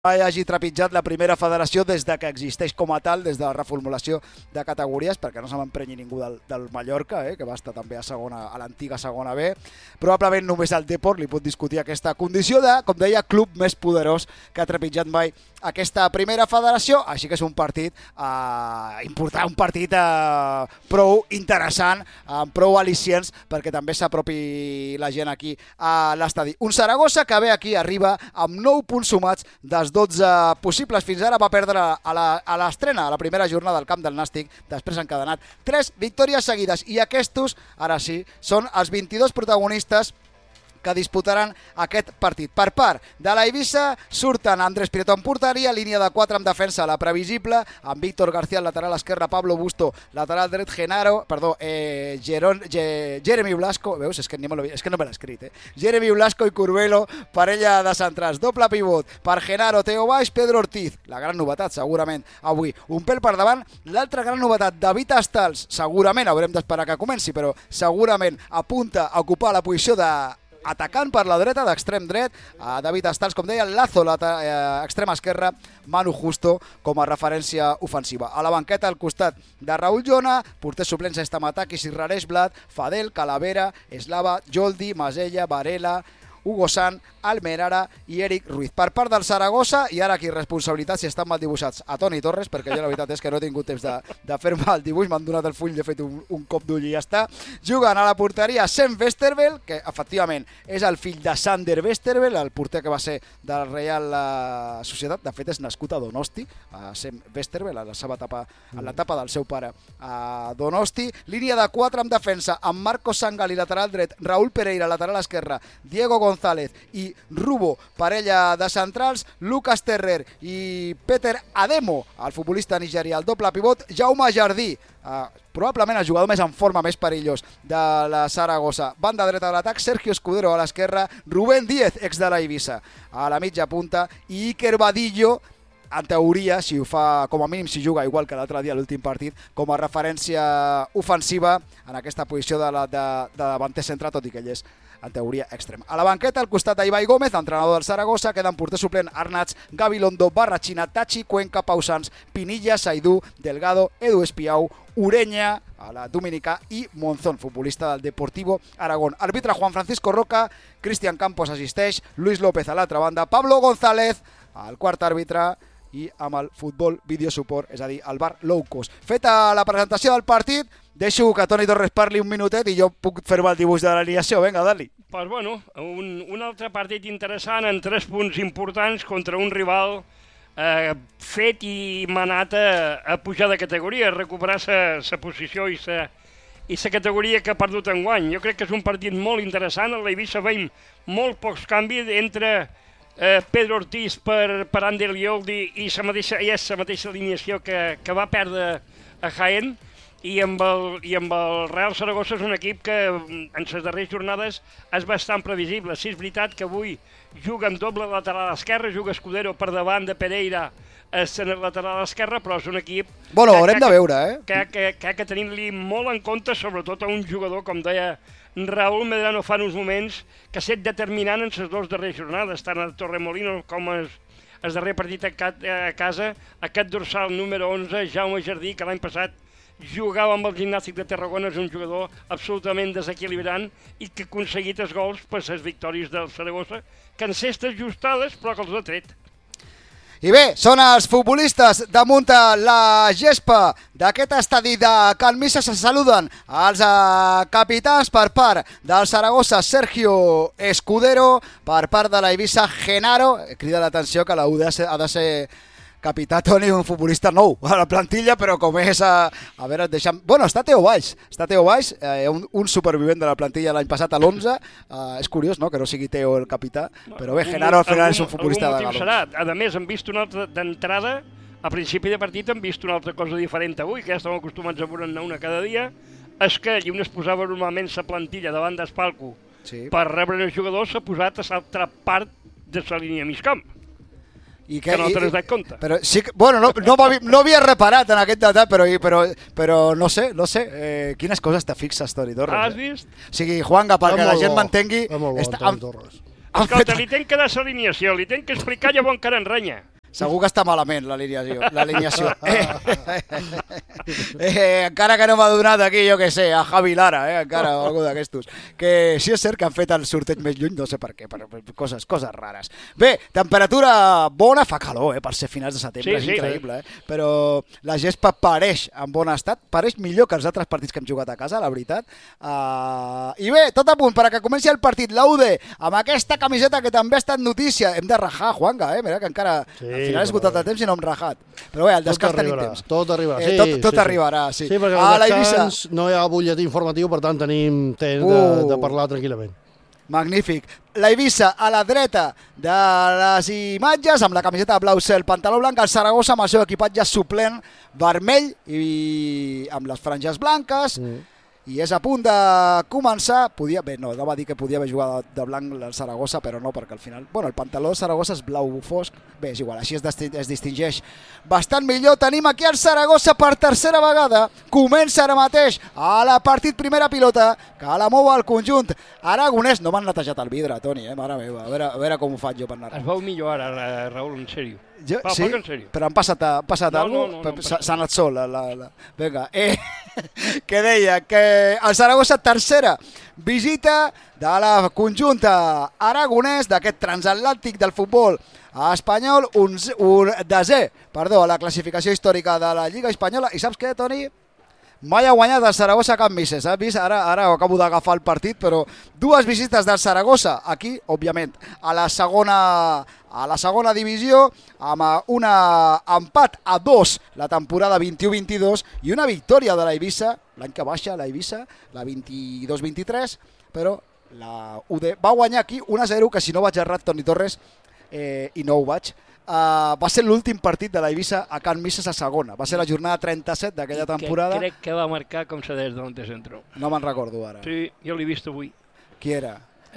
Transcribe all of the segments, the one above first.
hagi trepitjat la primera federació des de que existeix com a tal, des de la reformulació de categories, perquè no se m'emprenyi ningú del Mallorca, que va estar també a l'antiga segona B. Probablement només el Depor li pot discutir aquesta condició de, com deia, club més poderós que ha trepitjat mai aquesta primera federació, així que és un partit important, un partit prou interessant, prou al·licients perquè també s'apropi la gent aquí a l'estadi. Un Saragossa que ve aquí, arriba amb 9 punts sumats dels 12 possibles. Fins ara va perdre a l'estrena, a la primera jornada del camp del Nàstic, després han encadenat 3 victòries seguides i aquests, ara sí, són els 22 protagonistes que disputaran aquest partit. Per part de la Eivissa surten Andrés Prieto en porteria, línia de 4 amb defensa, la previsible, amb Víctor García al lateral esquerre, Pablo Busto, lateral dret, Jeremy Blasco, veus? És que no me l'he escrit, Jeremy Blasco i Curbelo, parella de centrals, doble pivot, per Genaro, Teo Baix, Pedro Ortiz, la gran novetat segurament avui, un pèl per davant, l'altra gran novetat, David Astals, segurament, haurem d'esperar que comenci, però segurament apunta a ocupar la posició de atacant per la dreta, d'extrem dret, David Astals, com deia, Lazo, extrema esquerra, Manu Justo com a referència ofensiva. A la banqueta al costat de Raúl Llona, porters suplents Estamataki, Sirraresh Blat, Fadel, Calavera, Eslava, Joldi, Masella, Varela, Hugo Sant, Almerara i Eric Ruiz. Per part del Saragossa, i ara aquí responsabilitat si estan mal dibuixats a Toni Torres, perquè jo la veritat és que no he tingut temps de fer-me el dibuix, m'han donat el full, he fet un cop d'ull i ja està. Jugant a la porteria Sam Westerveld, que efectivament és el fill de Sander Westerveld, el porter que va ser de la Real Societat, de fet és nascut a Donosti, Sam Westerveld, en l'etapa del seu pare a Donosti. Línia de 4 amb defensa, amb Marcos Sangali, lateral dret, Raúl Pereira, lateral esquerra, Diego González i Rubo, parella de centrals, Lucas Terrer i Peter Ademo, el futbolista nigerià, el doble pivot, Jaume Jardí, probablement el jugador més en forma, més perillós de la Saragossa. Banda dreta de l'atac, Sergio Escudero a l'esquerra, Rubén Díez, ex de la Eivissa, a la mitja punta, i Iker Badillo, en teoria, si ho fa, com a mínim si juga igual que l'altre dia a l'últim partit, com a referència ofensiva en aquesta posició de davanter centre, tot i que ell és en teoria extrem. A la banqueta, al costat d'Ibai Gómez, entrenador del Saragossa, queden porter suplent Arnats, Gabilondo, Barrachina, Tachi, Cuenca, Pausans, Pinilla, Saidú, Delgado, Edu Espiau, Ureña, a la Dominicà, i Monzón, futbolista del Deportivo Aragón. Arbitre Juan Francisco Roca, Cristian Campos assisteix, Luis López a l'altra banda, Pablo González, el quart àrbitre, i amb el futbol videosuport, és a dir, el bar low cost. Feta la presentació del partit, deixo que Toni Torres parli un minutet i jo puc fer-me el dibuix de l'alineació. Vinga, dali. Pues bueno, un altre partit interessant en 3 punts importants contra un rival fet i manat a pujar de categoria, a recuperar sa posició i sa categoria que ha perdut enguany. Jo crec que és un partit molt interessant. A l'Eivissa veiem molt pocs canvis entre Pedro Ortiz per Ander Lioldi i la mateixa alineació que va perdre a Jaén, i amb el Real Saragossa és un equip que en les darreres jornades és bastant previsible. Sí, és veritat que avui juga amb doble lateral esquerra, juga Escudero per davant de Pereira en el lateral esquerra, però és un equip haurem de veure, que ha de tenir-li molt en compte, sobretot a un jugador, com deia Raúl Medrano fa uns moments, que ha estat determinant en les 2 darreres jornades, tant a Torremolinos com el darrer partit a casa, aquest dorsal número 11, Jaume Jardí, que l'any passat jugava amb el Gimnàstic de Tarragona, és un jugador absolutament desequilibrant i que ha aconseguit els gols per les victòries del Saragossa, que en cestes ajustades però que els ha tret. I bé, són els futbolistes damunt la gespa d'aquest estadi de Can Missa. Se saluden els capitans per part del Saragossa, Sergio Escudero, per part de la Eivissa, Genaro. Crida l'atenció que la UD ha de ser capità, Toni, un futbolista nou a la plantilla, però com és a veure, bueno, està Teo Baix, un supervivent de la plantilla l'any passat a l'11, és curiós, no?, que no sigui Teo el capità, però bé, Genaro al final és un futbolista de galons. A més, hem vist una altra d'entrada, a principi de partit hem vist una altra cosa diferent avui, que ja estem acostumats a veure-ne una cada dia, és que allí on es posava normalment la plantilla davant d'Espalco per rebre els jugadors, s'ha posat a l'altra part de la línia mig camp. Que no te n'has dat compte. Però sí, bueno, no havia reparat en aquest detall, però no sé, quines coses te fixes, Toni Torres. Has vist? O sigui, Juanga, perquè la gent m'entengui, Escolta, li tenc que dar l'alineació, li tenc que explicar llavors encara enrenya. Segur que està malament l'alineació. Encara que no m'ha donat aquí, jo què sé, a Javi Lara, encara o algú d'aquestos. Que sí és cert que han fet el sorteig més lluny, no sé per què, per coses rares. Bé, temperatura bona, fa calor, per ser finals de setembre, és increïble, però la gespa pareix en bon estat, pareix millor que els altres partits que hem jugat a casa, la veritat. I bé, tot a punt, perquè comenci el partit, la UD, amb aquesta camiseta que també ha estat notícia. Hem de rajar, Juanga, mira que encara... Al final he esgotat el temps i no hem rajat. Però bé, al descans tenim temps. Tot arribarà, tot arribarà, sí. Sí, perquè al descans no hi ha butlletí informatiu, per tant tenim temps de parlar tranquil·lament. Magnífic. La Eivissa a la dreta de les imatges, amb la camiseta blau cel, pantaló blanc, el Saragossa amb el seu equipatge suplent vermell i amb les franges blanques. I és a punt de començar, no va dir que podia haver jugat de blanc el Saragossa, però no, perquè al final, el pantaló de Saragossa és blau fosc, bé, és igual, així es distingeix bastant millor. Tenim aquí el Saragossa per tercera vegada, comença ara mateix a la partit primera pilota, que la mou el conjunt aragonès. No m'han netejat el vidre, Toni, mare meva, a veure com ho faig jo per anar. Es veu millor ara, Raül, en sèrio. Sí, però han passat alguna cosa? S'ha anat sol. Vinga, que deia que el Saragossa tercera visita de la conjunta aragonès d'aquest transatlàntic del futbol espanyol, un desè, a la classificació històrica de la Lliga Espanyola. I saps què, Toni? Mai ha guanyat el Saragossa cap misses, has vist? Ara acabo d'agafar el partit, però dues visites del Saragossa, aquí, òbviament, a la segona divisió, amb un empat a 2 la temporada 21-22 i una victòria de la Eivissa, l'any que baixa la Eivissa, la 22-23, però la UD va guanyar aquí 1-0, que si no vaig errat, Toni Torres, i no ho vaig, va ser l'últim partit de la Eivissa a Can Misses a segona. Va ser la jornada 37 d'aquella temporada. Crec que va marcar com se des d'on centro. No me'n recordo ara. Sí, jo l'he vist avui. Qui era?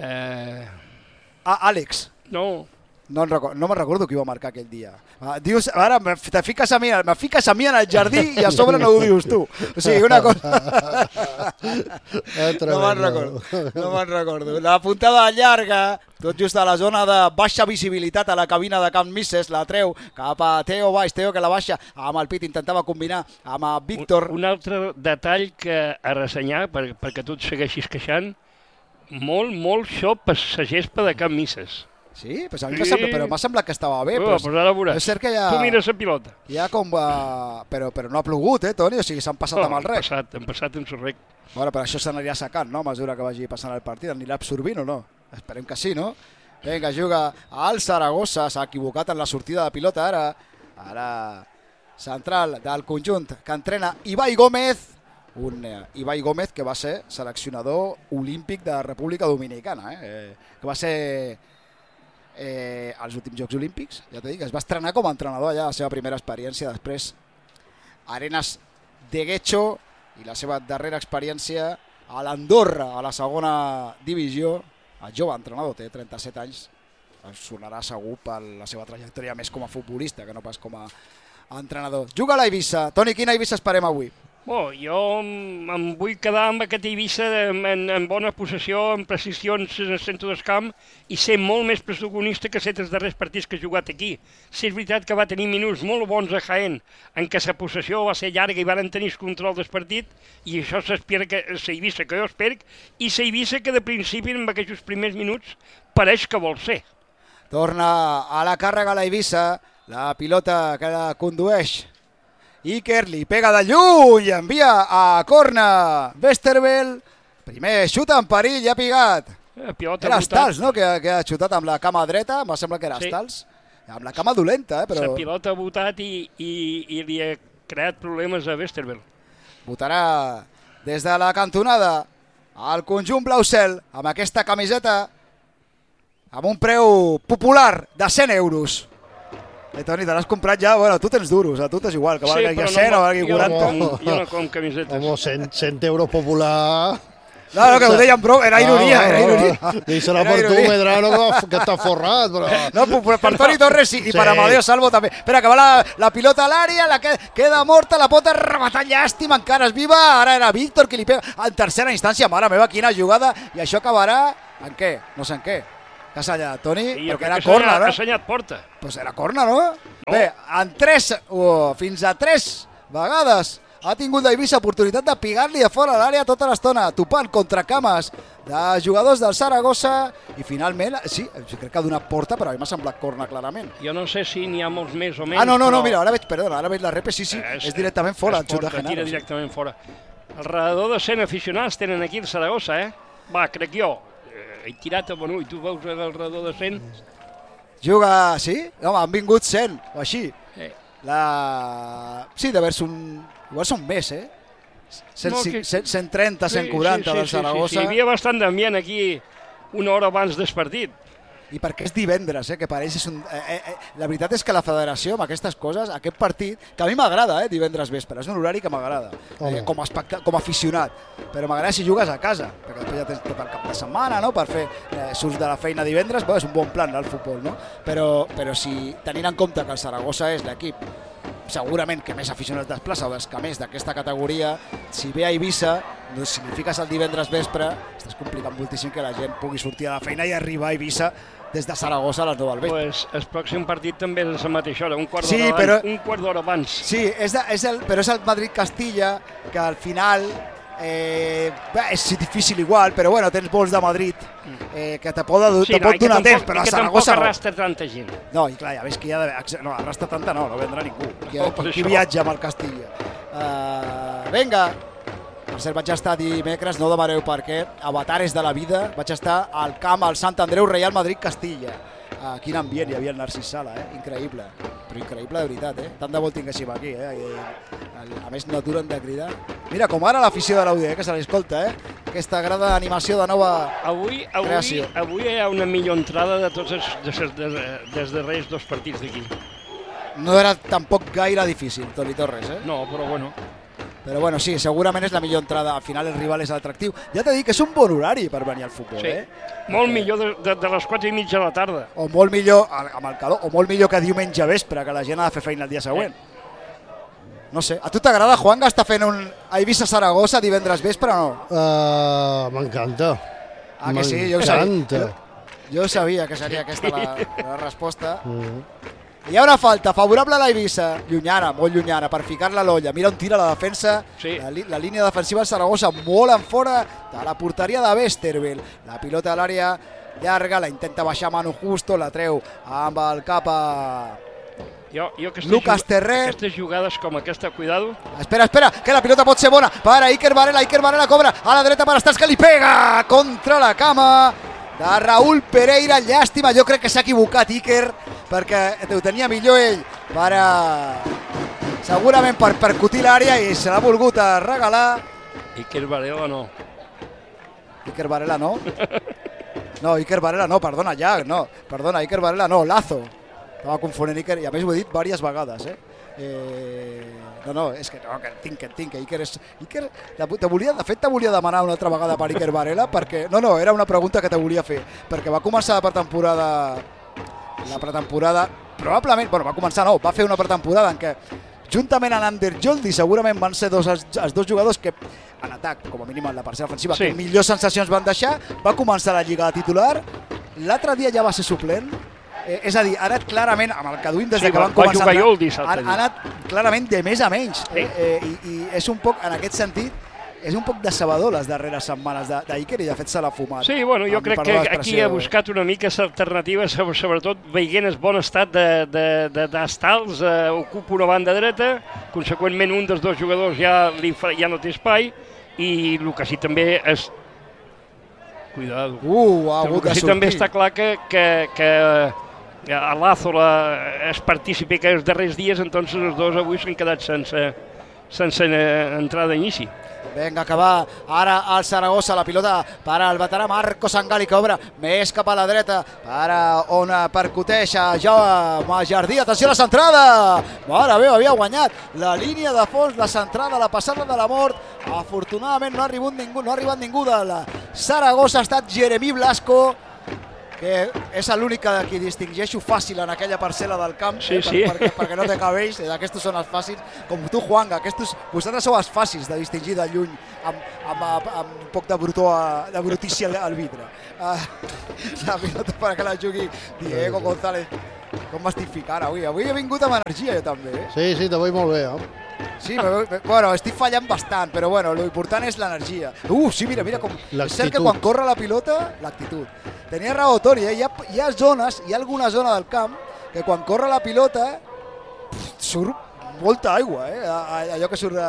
Àlex. No. No me'n recordo qui va marcar aquell dia. Dius, ara me fiques a mi en el jardí i a sobre no ho dius tu. O sigui, una cosa... No me'n recordo. La puntada llarga, tot just a la zona de baixa visibilitat a la cabina de Can Misses, la treu cap a Teo Baix, Teo que la baixa amb el pit, intentava combinar amb Víctor. Un altre detall que a ressenyar, perquè tu et segueixis queixant, molt xop per la gespa de Can Misses. Sí? Pues a mi però m'ha semblat que estava bé. Pues ara veuràs. És cert que ja... Tu mires la pilota. Ja com va... Però no ha plogut, Toni? O sigui, s'han passat amb el rec. Han passat amb el rec. Bueno, però això s'aniria secant, no? A mesura que vagi passant el partit. Anirà absorbint o no? Esperem que sí, no? Vinga, juga al Saragossa. S'ha equivocat en la sortida de pilota ara. Ara central del conjunt que entrena Ibai Gómez. Un Ibai Gómez que va ser seleccionador olímpic de República Dominicana. Que va ser... als últims Jocs Olímpics, ja t'he dit, es va estrenar com a entrenador allà, la seva primera experiència, després Arenas de Guecho i la seva darrera experiència a l'Andorra, a la segona divisió. El jove entrenador té 37 anys, sonarà segur per la seva trajectòria més com a futbolista que no pas com a entrenador. Juga a la Eivissa. Toni, quina Eivissa esperem avui? Jo em vull quedar amb aquest Eivissa en bona possessió, en precisions en el centre del camp i ser molt més protagonista que ser els darrers partits que he jugat aquí. Sí, és veritat que va tenir minuts molt bons a Jaén, en què la possessió va ser llarga i van tenir el control del partit, i això s'espera que la Eivissa que jo espero, i la Eivissa que de principi en aquests primers minuts pareix que vol ser. Torna a la càrrega la Eivissa, la pilota que la condueix Iker, li pega de lluny i envia a corna Westerveld. Primer xuta en perill i ha pigat. Era Stals, no?, que ha xutat amb la cama dreta, em sembla que era Stals. Amb la cama dolenta, però... La pilota ha botat i li ha creat problemes a Westerveld. Votarà des de la cantonada el conjunt blau cel amb aquesta camiseta amb un preu popular de 100 euros. Toni, te l'has comprat ja? Bueno, tu tens duros, a tu t'és igual, que valgui 100 o valgui 40. Jo no com camisetes. Home, 100 euros popular... No, que ho deia en broma, era ironia, era ironia. Deixarà per tu, Medrano, que està forrat. Però... No, per Toni Torres sí, i per Amadeo Salvo també. Espera, que va la pilota a l'àrea, queda morta, la pot rematar, llàstima, encara és viva, ara era Víctor qui li pega en tercera instància. Mare meva, quina jugada, i això acabarà en què? No sé en què. Que ha assenyalat, Toni? I jo Perquè crec era que corna, ha no? assenyat porta. Pues era corna, no? Bé, fins a 3 vegades ha tingut l'Eivissa oportunitat de pigar-li a fora l'àrea tota l'estona, topant contra cames de jugadors del Saragossa i finalment, sí, crec que ha donat porta, però a mi m'ha semblat corna clarament. Jo no sé si n'hi ha molts més o menys. No, però mira, ara veig la repe, sí, és directament fora, el xut de Genaro. Tira directament fora. Alrededor de 100 aficionats tenen aquí el Saragossa, Va, crec jo. He tirat a Benui, tu veus alrededor de 100? Juga, sí? Home, han vingut 100 o així. Sí, d'haver-se igual són més, 130, 140 del Saragossa. Sí, hi havia bastant d'ambient aquí una hora abans del partit. I perquè és divendres, que pareix... la veritat és que la federació, amb aquestes coses, aquest partit, que a mi m'agrada, divendres vespre, és un horari que m'agrada, com a aficionat, però m'agrada si jugues a casa, perquè després ja tens tot el cap de setmana, no?, per fer surts de la feina divendres, és un bon plan el futbol, no? Però si tenint en compte que el Saragossa és l'equip segurament que més aficionats desplaça o dels que més d'aquesta categoria, si ve a Eivissa, doncs si li fiques el divendres vespre, estàs complicant moltíssim que la gent pugui sortir a la feina i arribar a Eivissa des de Saragossa a les 9 del vespre. Pues el pròxim partit també és a la mateixa hora, un quart d'hora abans. Sí, però és el Madrid-Castilla, que al final és difícil igual, però bueno, tens vols de Madrid que te pot donar temps, però a Saragossa no. Arrastra tanta gent. No, i clar, ja veus que hi ha d'haver... No, arrastra tanta no vendrà ningú. Qui viatja amb el Castilla. Vinga. Per cert, vaig estar dimecres, no demaneu per què, a Batares de la Vida, vaig estar al camp al Sant Andreu Real Madrid-Castilla. Quin ambient hi havia el Narcís Sala, increïble, però increïble de veritat, tant de bo el tinguéssim aquí, a més no aturen de cridar. Mira, com ara l'afició de l'Audi, que se l'escolta, aquesta grada d'animació de nova creació. Avui hi ha una millor entrada de tots des darrers 2 partits d'aquí. No era tampoc gaire difícil, Toni Torres, No, però bueno. Però bueno, sí, segurament és la millor entrada. Al final el rival és l'atractiu. Ja t'he dit que és un bon horari per venir al futbol, sí. Molt millor de les 4:30 de la tarda. O molt millor, amb el calor, o molt millor que diumenge vespre, que la gent ha de fer feina el dia següent. No sé, a tu t'agrada, Juan, estar fent un Eivissa-Saragossa divendres vespre o no? M'encanta. Que sí? Jo sabia que seria aquesta la resposta. Hi ha una falta favorable a l'Eivissa, llunyana, molt llunyana, per ficar-la a l'olla. Mira on tira la defensa, sí. La línia defensiva del Saragossa molt en fora de la porteria de Westerveld. La pilota a l'àrea llarga, la intenta baixar Manu Justo, la treu amb el cap a Lucas Terrer. Aquestes jugades com aquesta, cuidado. Espera, que la pilota pot ser bona per a Iker Varela cobra a la dreta per Estars, que li pega contra la cama de Raúl Pereira. Llàstima, jo crec que s'ha equivocat Iker, perquè ho tenia millor ell segurament per percutir l'àrea i se l'ha volgut regalar. Iker Varela no. Iker Varela no? No, Iker Varela no, perdona, Iker Varela no, Lazo. Estava confonent Iker, i a més ho he dit diverses vegades, és que Iker és... de fet te volia demanar una altra vegada per Iker Varela, perquè... No, era una pregunta que te volia fer, perquè va començar la pretemporada, probablement, va fer una pretemporada en què juntament amb Ander Joldi segurament van ser els dos jugadors que en atac, com a mínim en la parcel ofensiva, que millors sensacions van deixar. Va començar la Lliga de titular, l'altre dia ja va ser suplent, és a dir, ha anat clarament, amb el que duim des que van començar, ha anat clarament de més a menys, i és un poc, en aquest sentit, és un poc decebedor les darreres setmanes d'Iker, i de fet se l'ha fumat. Sí, bueno, jo crec que aquí ha buscat una mica alternatives, sobretot veient el bon estat d'Estals, ocupa una banda dreta, conseqüentment un dels dos jugadors ja no té espai, i el que sí també és... Cuidado. El que sí també està clar que a Lazo és partícipe que els darrers dies, entonces els dos avui s'han quedat sense entrada d'inici. Vinga, que va ara al Saragossa, la pilota per al veterà Marco Sangali, que obre més cap a la dreta, per on percuteix a Jaume Jardí. Atenció a la centrada! Mare meva, havia guanyat la línia de fons, la centrada, la passada de la mort. Afortunadament no ha arribat ningú del Saragossa, ha estat Jeremí Blasco, que és l'únic que distingeixo fàcil en aquella parcel·la del camp, sí, sí. perquè no té cabells, aquests són els fàcils, com tu, Juanga, vosaltres sou els fàcils de distingir de lluny amb un poc de brutícia al vidre. La pilota perquè la jugui Diego González. Com m'estic ficant avui? Avui he vingut amb energia jo també. Sí, te vull molt bé. Sí, bueno, estic fallant bastant, però bueno, lo important és l'energia. Sí, mira com... És cert que quan corre la pilota, l'actitud. Tenia raó, Toni, hi ha zones, hi ha alguna zona del camp que quan corre la pilota surt molta aigua, allò que surt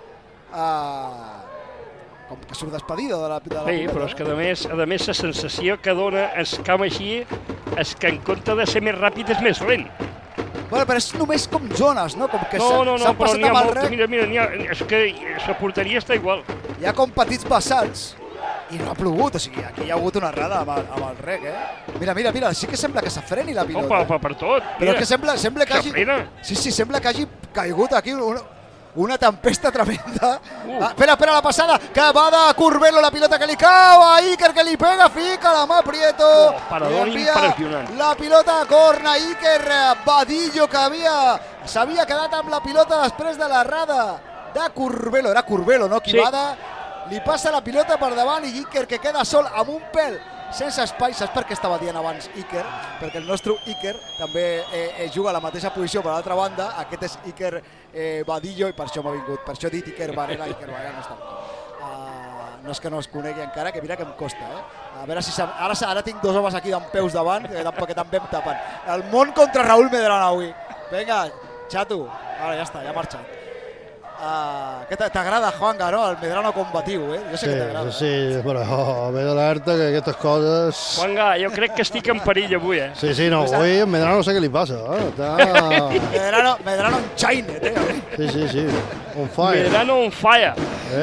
com que surt despedida de la pilota. Sí, però és que a més la sensació que dona el camp així és que en compte de ser més ràpid és més lent. Bueno, però és només com zones, no? Com que no, s'han però passat amb el rec. Mira, és que la porteria està igual. Hi ha com petits vessants i no ha plogut, o sigui, aquí hi ha hagut una errada amb el rec, Mira, sí que sembla que s'afreni la pilota. Per tot. Però és que sembla que hagi... Sí, sembla que hagi caigut aquí una tempesta tremenda. Espera, la passada, que va de Curbelo, la pilota que li cau a Iker, que li pega, fica la mà Prieto. Parador impressionant. La pilota a corna, Iker Badillo, que s'havia quedat amb la pilota després de l'errada de Curbelo. Era Curbelo, no? Qui va li passa la pilota per davant i Iker, que queda sol amb un pèl sense espai. Saps per què estava dient abans Iker? Perquè el nostre Iker també juga a la mateixa posició per l'altra banda. Aquest és Iker Badillo i per això m'ha vingut. Per això he dit Iker Varela. Iker Varela no està. No és que no es conegui encara, que mira que em costa. A veure si ara tinc dos homes aquí d'en peus davant, que també em tapen. El món contra Raúl Medrano avui. Vinga, xato. Ara ja està, ja ha marxat. T'agrada, Juanga, no? El Medrano combatiu, Jo sé que t'agrada. Sí, però m'he d'alerta que aquestes coses... Juanga, jo crec que estic en perill avui, Sí, no, avui el Medrano no sé què li passa, Medrano en Chainet, Sí, on fire. Medrano on fire.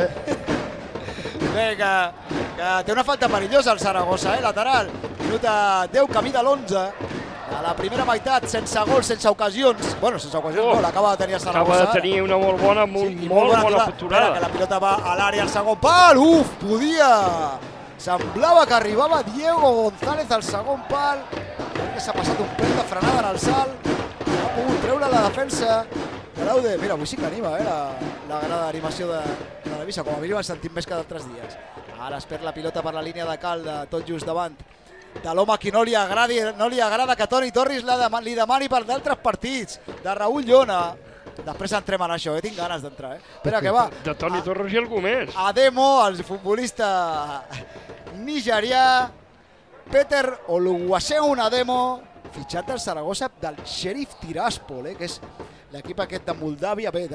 Bé, que té una falta perillosa el Saragossa, lateral. Minut 10, camí de l'11. A la primera meitat, sense gols, sense ocasions. Bueno, sense ocasions, no, l'acaba de tenir el Saragossa. Acaba de tenir una molt bona facturada. Que la pilota va a l'àrea, al segon pal. Podia! Semblava que arribava Diego González al segon pal. Crec que s'ha passat un pèl de frenada en el salt. Ha pogut treure la defensa de l'Aude. Mira, avui sí que anima, la grada d'animació de la Visa. Com a mínim ens sentim més que d'altres dies. Ara es perd la pilota per la línia de cal, tot just davant de l'home que no li agrada que Toni Torres li demani per d'altres partits, de Raúl Llona. Després entrem en això, tinc ganes d'entrar. Espera, que va. De Toni Torres i algú més. Ademo, el futbolista nigerià, Peter Oluwaseun Ademo, fitxat del Saragossa del Sheriff Tiraspol, que és l'equip aquest de Moldàvia. Bé,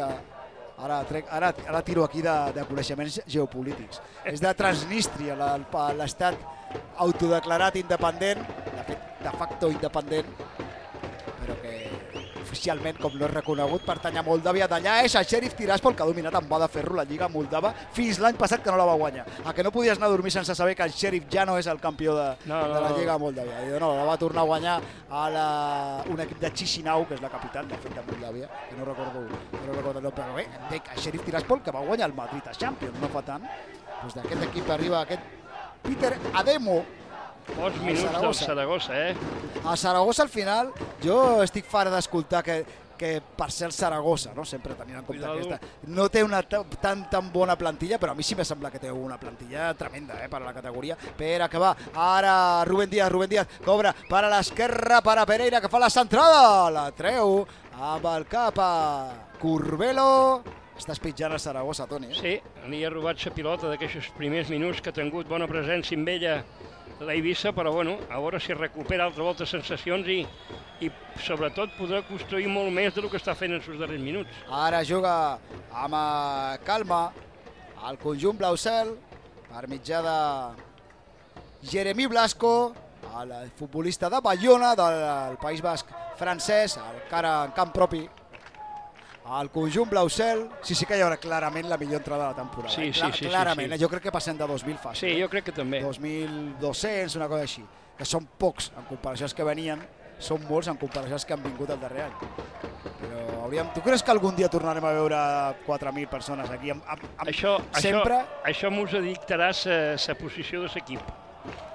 ara tiro aquí de coneixements geopolítics. És de Transnistria, l'estat autodeclarat independent, de facto independent, però que oficialment, com no és reconegut, pertany a Moldàvia. D'allà és el Sheriff Tiraspol, que ha dominat amb mà de ferro la Lliga Moldava fins l'any passat, que no la va guanyar. A que no podies anar a dormir sense saber que el Sheriff ja no és el campió de la Lliga Moldàvia. No, la va tornar a guanyar un equip de Chisinau, que és la capital, de fet, de Moldàvia, que no recordo el nom, però bé, el Sheriff Tiraspol, que va guanyar el Madrid a Champions no fa tant. D'aquest equip arriba aquest Peter Ademo. Bons minuts del Saragossa, A Saragossa, al final, jo estic fart d'escoltar que per ser el Saragossa, sempre tenint en compte aquesta, no té una tan bona plantilla, però a mi sí m'ha semblat que té una plantilla tremenda per a la categoria. Pere, que va, ara Rubén Díaz, cobra per a l'esquerra, per a Pereira, que fa la centrada, la treu amb el cap a Curbelo. Estàs pitjant el Saragossa, Toni. Sí, li ha robat la pilota d'aquests primers minuts, que ha tingut bona presència amb ella l'Eivissa, però bueno, a veure si recupera altra volta sensacions i sobretot podrà construir molt més del que està fent en els darrers minuts. Ara juga amb calma el conjunt blau-cel per mitjà de Jeremy Blasco, el futbolista de Bayona, del País Basc francès, encara en camp propi. El conjunt blau-cel, sí que hi haurà clarament la millor entrada de la temporada. Sí. Clarament, jo crec que passem de 2.000 fàcil. Sí, jo crec que també. 2.200, una cosa així. Que són pocs en comparació als que venien, són molts en comparació als que han vingut el darrer any. Però tu creus que algun dia tornarem a veure 4.000 persones aquí? Això m'ho dictarà la posició de l'equip.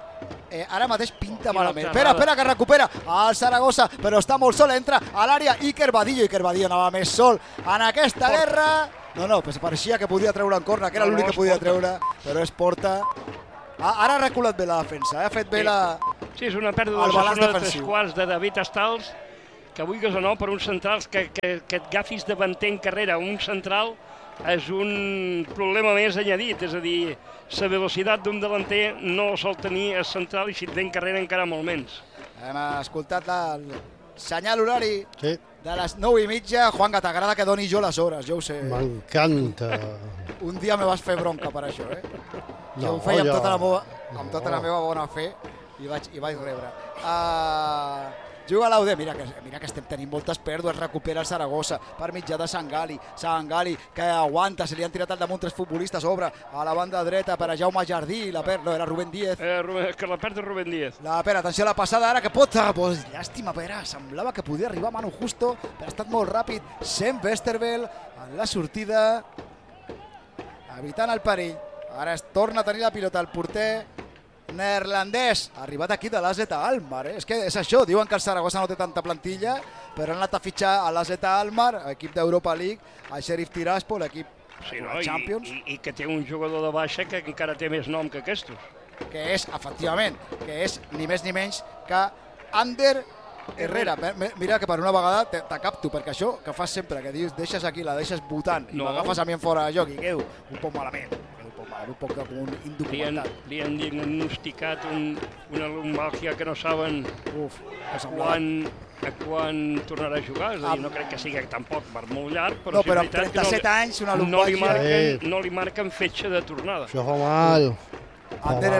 ara mateix pinta Quina malament. altra Espera, que recupera el Saragossa, però està molt sol, entra a l'àrea Iker Badillo anava més sol en aquesta guerra. No, pareixia que podia treure en corna, que era l'únic que podia treure, però és porta. Ara ha reculat bé la defensa, ha fet bé la... Sí, és una pèrdua de 3 quarts de David Stals, que vulguis o no, per uns centrals que et agafis davanter en carrera, un central és un problema més añadit, és a dir, la velocitat d'un delanter no sol tenir el central i si et ve en carrera encara molt menys. Hem escoltat el senyal horari Sí. de les 9:30. Juan, t'agrada que doni jo les hores, jo ho sé. M'encanta. Un dia me vas fer bronca per això, Jo ho feia amb tota la meva bona fe i vaig rebre. Juga l'Aude, mira que estem tenint moltes pèrdues, recupera el Saragossa per mitjà de Sangali que aguanta, se li han tirat al damunt 3 futbolistes, obre a la banda dreta per a Jaume Jardí, era Rubén Díez. Que la perd Rubén Díez. Atenció a la passada ara que pot, llàstima, semblava que podia arribar Manu Justo, però ha estat molt ràpid, Sam Westerveld en la sortida, evitant el perill, ara es torna a tenir la pilota el porter neerlandès, ha arribat aquí de l'AZ Alkmaar, És que és això, diuen que el Saragossa no té tanta plantilla, però han anat a fitxar a l'AZ Alkmaar, equip d'Europa League, al Sheriff Tiraspol, equip de Champions. I que té un jugador de baixa que encara té més nom que aquests. Que és, efectivament, ni més ni menys que Ander Herrera. Mira que per una vegada te capto, perquè això que fas sempre, que dius, deixes aquí, la deixes votant, i m'agafes a mi en fora de joc i quedo un poc malament. Un poc com un indocumentat. Li han diagnosticat una lumbalgia que no saben quan tornarà a jugar. És a dir, no crec que sigui tampoc per molt llarg, però no, però amb 37 anys, una lumbalgia... No li marquen fetge de tornada. Això fa mal. Ander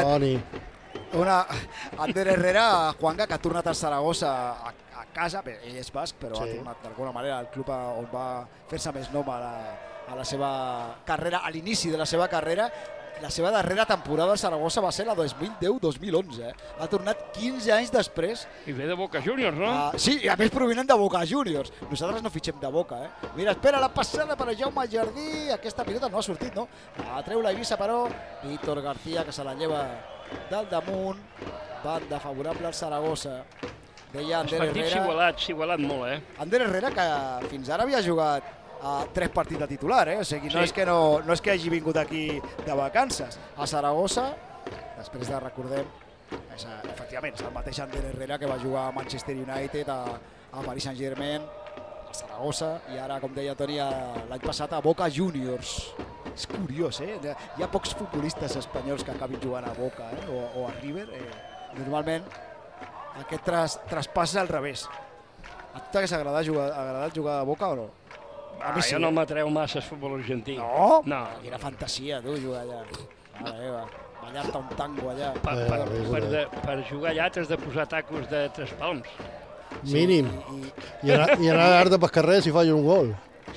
Herrera, Juanga, que ha tornat al Saragossa a casa, ell és basc, però ha tornat d'alguna manera al club on va fer-se més nom a la seva carrera, a l'inici de la seva carrera. La seva darrera temporada al Saragossa va ser la 2010-2011. Ha tornat 15 anys després. I ve de Boca Juniors, no? Sí, i a més provinent de Boca Juniors. Nosaltres no fitxem de Boca, Mira, espera la passada per a Jaume Jardí. Aquesta pilota no ha sortit, no? La treu la Eivissa, però Víctor García, que se la lleva del damunt. Banda favorable al Saragossa. Deia Ander Herrera... Els partits s'ha igualat molt, Ander Herrera, que fins ara havia jugat 3 partits de titular, O sigui, no és que hagi vingut aquí de vacances. A Saragossa, després de, recordem, efectivament, és el mateix Ander Herrera que va jugar a Manchester United, a Paris Saint-Germain, a Saragossa, i ara, com deia Toni, l'any passat a Boca Juniors. És curiós, Hi ha pocs futbolistes espanyols que acabin jugant a Boca o a River. Normalment, aquest traspàs és al revés. A tu t'hagués agradat jugar a Boca o no? Jo no m'atreu massa el futbol argentí. No? Quina fantasia, tu, jugar allà. Ballar-te un tango allà. Per jugar allà t'has de posar tacos de 3 palms. Mínim. I anar a l'art de Pescarrers si falla un gol.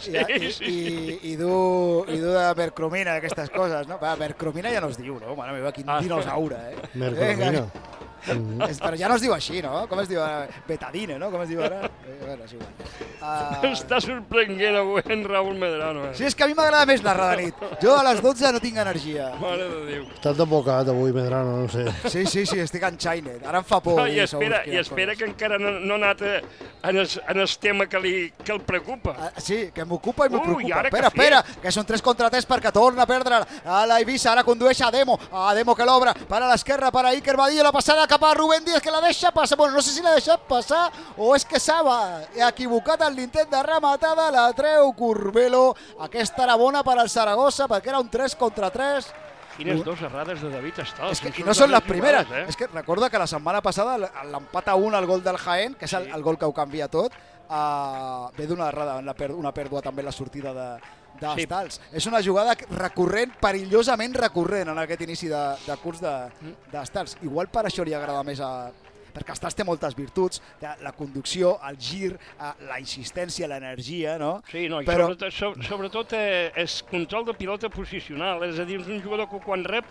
I dur de mercromina, aquestes coses, no? Mercromina ja no es diu, no? Mare meva, quin dinosaure, Mercromina. Però ja no es diu així, no? Com es diu? Betadine, no? Com es diu ara? Bueno, és igual. Està sorprenent avui en Raúl Medrano. Sí, és que a mi m'agrada més narrar de nit. Jo a les 12 no tinc energia. Mare de Déu. Estàs desbocat avui, Medrano, no sé. Sí, estic enxainet. Ara em fa por. I espera que encara no ha anat en el tema que el preocupa. Sí, que m'ocupa i me preocupa. Espera, que són 3 contra 3 perquè torna a perdre a la Eivissa. Ara condueix a Demo que l'obre per a l'esquerra, per a Iker Badillo, la passada cap a Rubén Díez, que la deixa passar. Bueno, no sé si l'ha deixat passar o és que s'ha equivocat en l'intent de rematada. La treu Curbelo. Aquesta era bona per al Saragossa perquè era un 3 contra 3. Quines 2 errades de David Stals. I no són les primeres. És que recorda que la setmana passada l'empat a 1 al gol del Jaén, que és el gol que ho canvia tot, ve d'una errada, una pèrdua també en la sortida d'Stals. És una jugada recurrent, perillosament recurrent en aquest inici de curs d'Stals. Igual per això li agrada més perquè Stals té moltes virtuts, la conducció, el gir, la insistència, l'energia, no? Sí, però sobretot és control de pilota posicional, és a dir, és un jugador que quan rep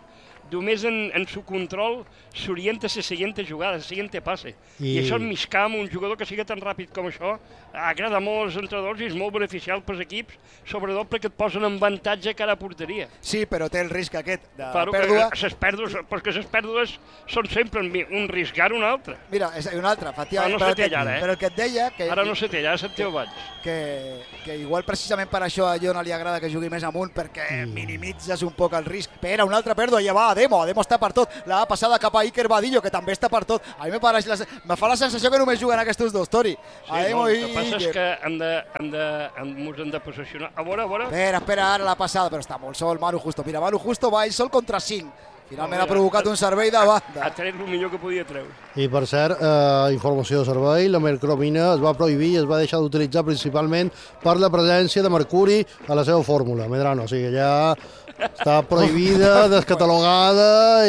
només en su control s'orienta a la siguiente jugada, a la siguiente passe. I això en mig camp, un jugador que sigui tan ràpid com això, agrada molt als entrenadors i és molt beneficial pels equips, sobretot perquè et posen en avantatge cara a porteria. Sí, però té el risc aquest de Claro, pèrdua. Perquè les pèrdues són sempre un riscar un altre. Mira, és un altre, efectivament. No se té ara, Però el que et deia... Que, ara no se té, ja se'n té abans. Que igual precisament per això a Jona li agrada que jugui més amunt, perquè minimitzes un poc el risc. Espera, una altra pèrdua, ja va, Ademo està per tot. La passada cap a Iker Badillo, que també està per tot. A mi me fa la sensació que només juguen aquests dos, Tori. Ademo i el que passa Iker. és que ens hem de possessionar. A veure. Espera, ara la passada, però està molt sol, Manu Justo. Mira, Manu Justo va ell sol contra 5. Finalment ha provocat un servei de banda. Ha tret el millor que podia treure. I per cert, informació de servei, la mercromina es va prohibir i es va deixar d'utilitzar principalment per la presència de mercuri a la seva fórmula, Medrano. O sigui, ja està prohibida, descatalogada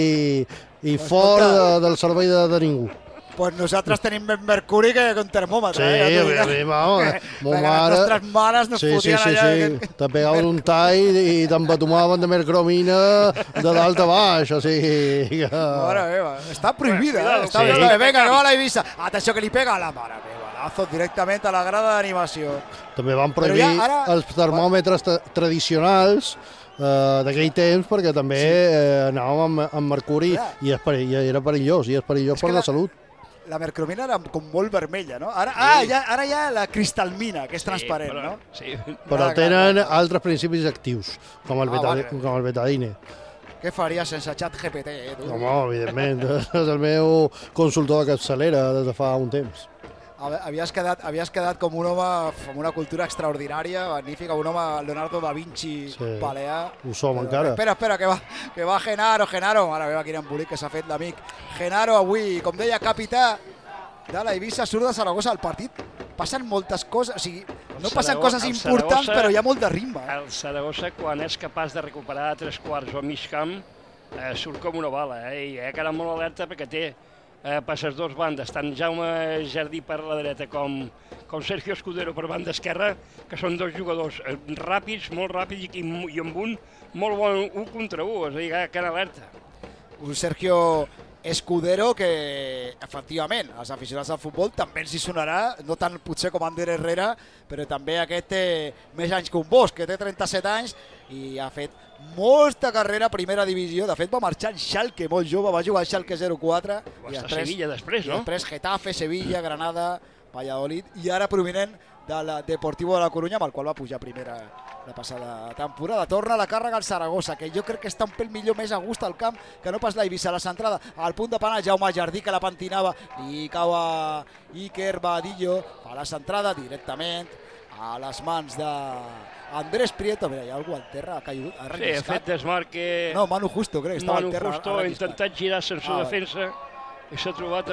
i fora del servei de ningú. Pues nosaltres tenim més mercuri que un termòmetre. Sí, vamos. Les nostres mares nos fotien allà. Sí. Te pegaven un tall i t'embatomaven de mercromina de dalt a baix, o sigui... Mare meva, està prohibida. Està bé. Vinga, que va la Eivissa. Atenció, que li pega a la mare meva. Lazo directament a la grada d'animació. També van prohibir els termòmetres tradicionals d'aquell temps, perquè també anàvem amb mercuri i era perillós, per la salut. La mercromina era com molt vermella, no? Ara hi ha la cristalmina, que és transparent, no? Sí. Però tenen altres principis actius, com el betadine. Què faria sense xat GPT, tu? Home, evidentment, és el meu consultor de capçalera des de fa un temps. Havies quedat com un home amb una cultura extraordinària, magnífica, un home Leonardo da Vinci balear. Ho som encara. Espera, que va Genaro. Mare meva, quin embolic que s'ha fet l'amic. Genaro avui, com deia, capità de la Eivissa, surt de Saragossa al partit. Passen moltes coses, o sigui, no passen coses importants, però hi ha molt de ritme. El Saragossa, quan és capaç de recuperar 3/4 o mig camp, surt com una bala, i ha quedat molt alerta perquè té per les dues bandes, tant Jaume Jardí per la dreta com Sergio Escudero per banda esquerra, que són dos jugadors ràpids, molt ràpids i amb un molt bon 1 contra 1, és a dir, que alerta. Un Sergio Escudero que, efectivament, als aficionats al futbol també ens hi sonarà, no tant potser com Ander Herrera, però també aquest té més anys que un Bosch, que té 37 anys i ha fet molta carrera a primera divisió. De fet, va marxar en Schalke molt jove, va jugar al Schalke 04. Va estar a Sevilla després, no? Després Getafe, Sevilla, Granada, Valladolid i ara prominent del Deportivo de la Corunya, amb el qual va pujar primera la passada temporada. Torna la càrrega al Saragossa, que jo crec que està un pèl millor, més a gust al camp que no pas la Eivissa. La centrada al punt de penal, Jaume Jardí, que la pentinava, i cau a Iker Badillo, fa la centrada directament a les mans d'Andrés Prieto. Mira, hi ha algú al terra, ha caigut, ha relliscat. Sí, ha fet desmarque... No, Manu Justo, crec, estava al terra. Manu Justo ha intentat girar sense defensa i s'ha trobat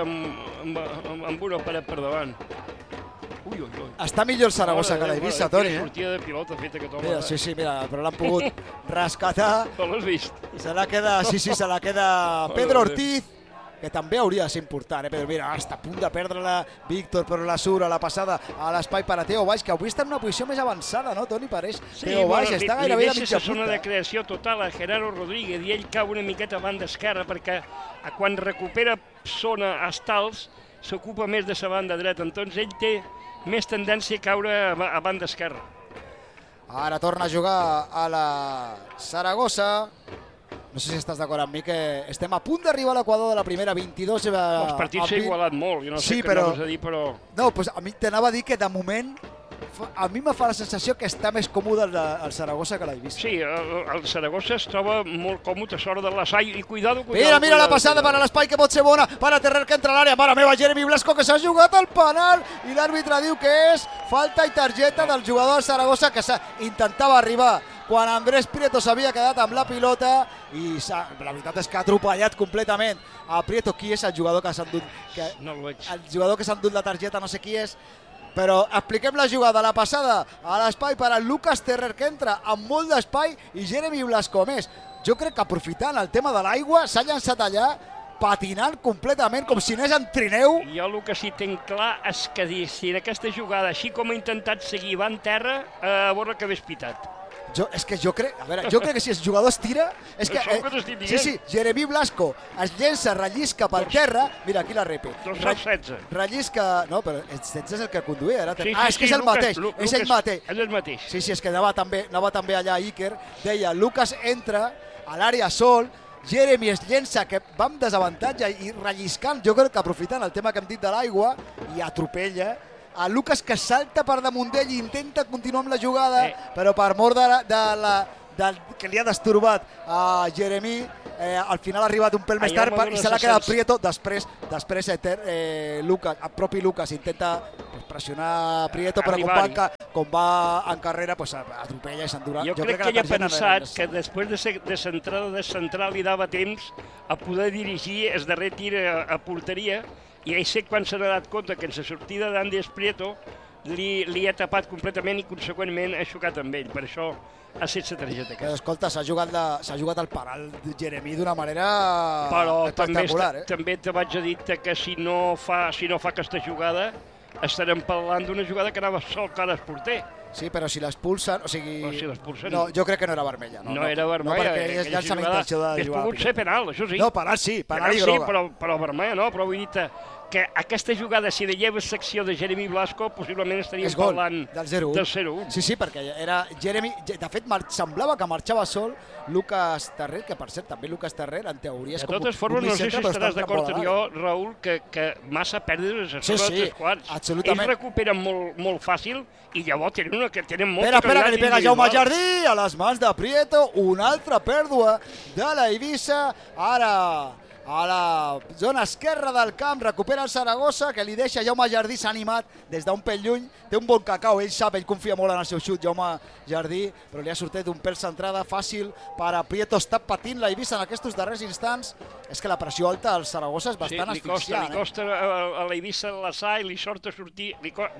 amb una paret per davant. Ui. Està millor el Saragossa que la Eivissa, Toni. Sortida de pilota feta que toma. Mira, sí, mira, però l'han pogut rescatar. No l'has vist? Se la queda Pedro Ortiz, que també hauria de ser important, però mira, està a punt de perdre-la Víctor, però la surt a la passada a l'espai per a Teo Baix, que avui està en una posició més avançada, no, Toni? Pareix Teo Baix, està gairebé de mitja punta. Zona de creació total a Gerardo Rodríguez i ell cau una miqueta a banda esquerra perquè quan recupera zona estals s'ocupa més de la banda dreta, entonces ell té més tendència a caure a banda esquerra. Ara torna a jugar a la Saragossa. No sé si estàs d'acord amb mi que estem a punt d'arribar a l'equador de la primera 22. Els partits s'ha igualat molt, jo no sé què anaves a dir, però... No, doncs a mi t'anava a dir que de moment a mi me fa la sensació que està més còmode el Saragossa que l'Eivissa. Sí, el Saragossa es troba molt còmode a sort de l'Assai i cuidado. Mira la passada per a l'espai que pot ser bona, per a Terrer que entra a l'àrea, mare meva, Jeremy Blasco que s'ha jugat al penal i l'àrbitre diu que és falta i targeta del jugador del Saragossa que intentava arribar quan Andrés Prieto s'havia quedat amb la pilota i la veritat és que ha atropellat completament a Prieto. Qui és el jugador que s'ha endut? No el veig. El jugador que s'ha endut la targeta no sé qui és, però expliquem la jugada, la passada a l'espai per a Lucas Terrer que entra amb molt d'espai i Jeremy Blasco més. Jo crec que aprofitant el tema de l'aigua s'ha llançat allà patinant completament com si anés en trineu. Jo el que sí tinc clar és que si en aquesta jugada, així com ha intentat seguir, va en terra, a veure que hagués pitat. És que jo crec, a veure, jo crec que si el jugador es tira, és que, Això és el que t'estic dient. sí, Jeremy Blasco es llença, rellisca pel terra, mira, aquí la repi. 216. Rellisca, no, però el 16 és el que conduïa, era... Sí, és que és el mateix, és ell mateix. És el mateix. Sí, és que anava també allà Iker, deia, Lucas entra a l'àrea sol, Jeremy es llença, que va amb desavantatge i relliscant, jo crec que aprofitant el tema que hem dit de l'aigua, i atropella a Lucas, que salta per damunt d'ell i intenta continuar amb la jugada, però per mort que li ha destorbat a Jeremy, al final ha arribat un pèl més tard i se l'ha quedat Prieto. Després Lucas, el propi Lucas intenta pressionar Prieto, però com va en carrera, atropella i s'endurà. Jo crec que ell ha pensat que després de centrar li dava temps a poder dirigir el darrer tir a porteria, i ell sé quan s'ha donat compte que en la sortida d'Andrés Prieto li ha tapat completament i conseqüentment ha xocat amb ell. Per això ha estat la targeta aquesta. Escolta, s'ha jugat el paral de Jeremy d'una manera espectacular. Però també te vaig a dir que si no fa aquesta jugada estarem parlant d'una jugada que anava sol cara al porter. Sí, però si l'expulsen, o sigui... Si l'expulsen... No, jo crec que no era vermella. No era vermella. No, perquè és llança amb intenció de jugar. Hauria pogut ser penal, això sí. No, penal sí, penal i groga. Sí, però vermella no, però vull dir que aquesta jugada, si lleva secció de Jeremy Blasco, possiblement estaríem parlant del 0-1. Sí, perquè era Jeremy... De fet, semblava que marxava sol Lucas Terrer, que per cert, també Lucas Terrer, en teoria és com un De totes formes, no sé si estaràs d'acord amb jo, Raül, que massa pèrdues a sobre de 3 quarts. Absolutament. Ells recuperen molt fàcil i llavors tenen molta Espera, que li pega Jaume Jardí a les mans de Prieto, una altra pèrdua de la Eivissa, ara a la zona esquerra del camp, recupera el Saragossa, que li deixa Jaume Jardí, s'ha animat des d'un pèl lluny, té un bon cacau, ell confia molt en el seu xut, Jaume Jardí, però li ha sortit un pèl centrada fàcil per a Prieto, està patint la Eivissa en aquests darrers instants, és que la pressió alta al Saragossa és bastant asfixiant. Li costa a la Eivissa l'Assà i li sort a sortir,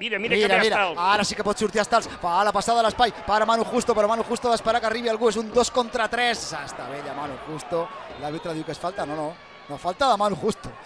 mira, ara sí que pot sortir Estals, fa la passada a l'espai per a Manu Justo, però Manu Justo d'esperar que arribi algú, és un 2 contra 3, està bé ja Manu Justo, l'àrbitre diu que és falta, no, falta de Manu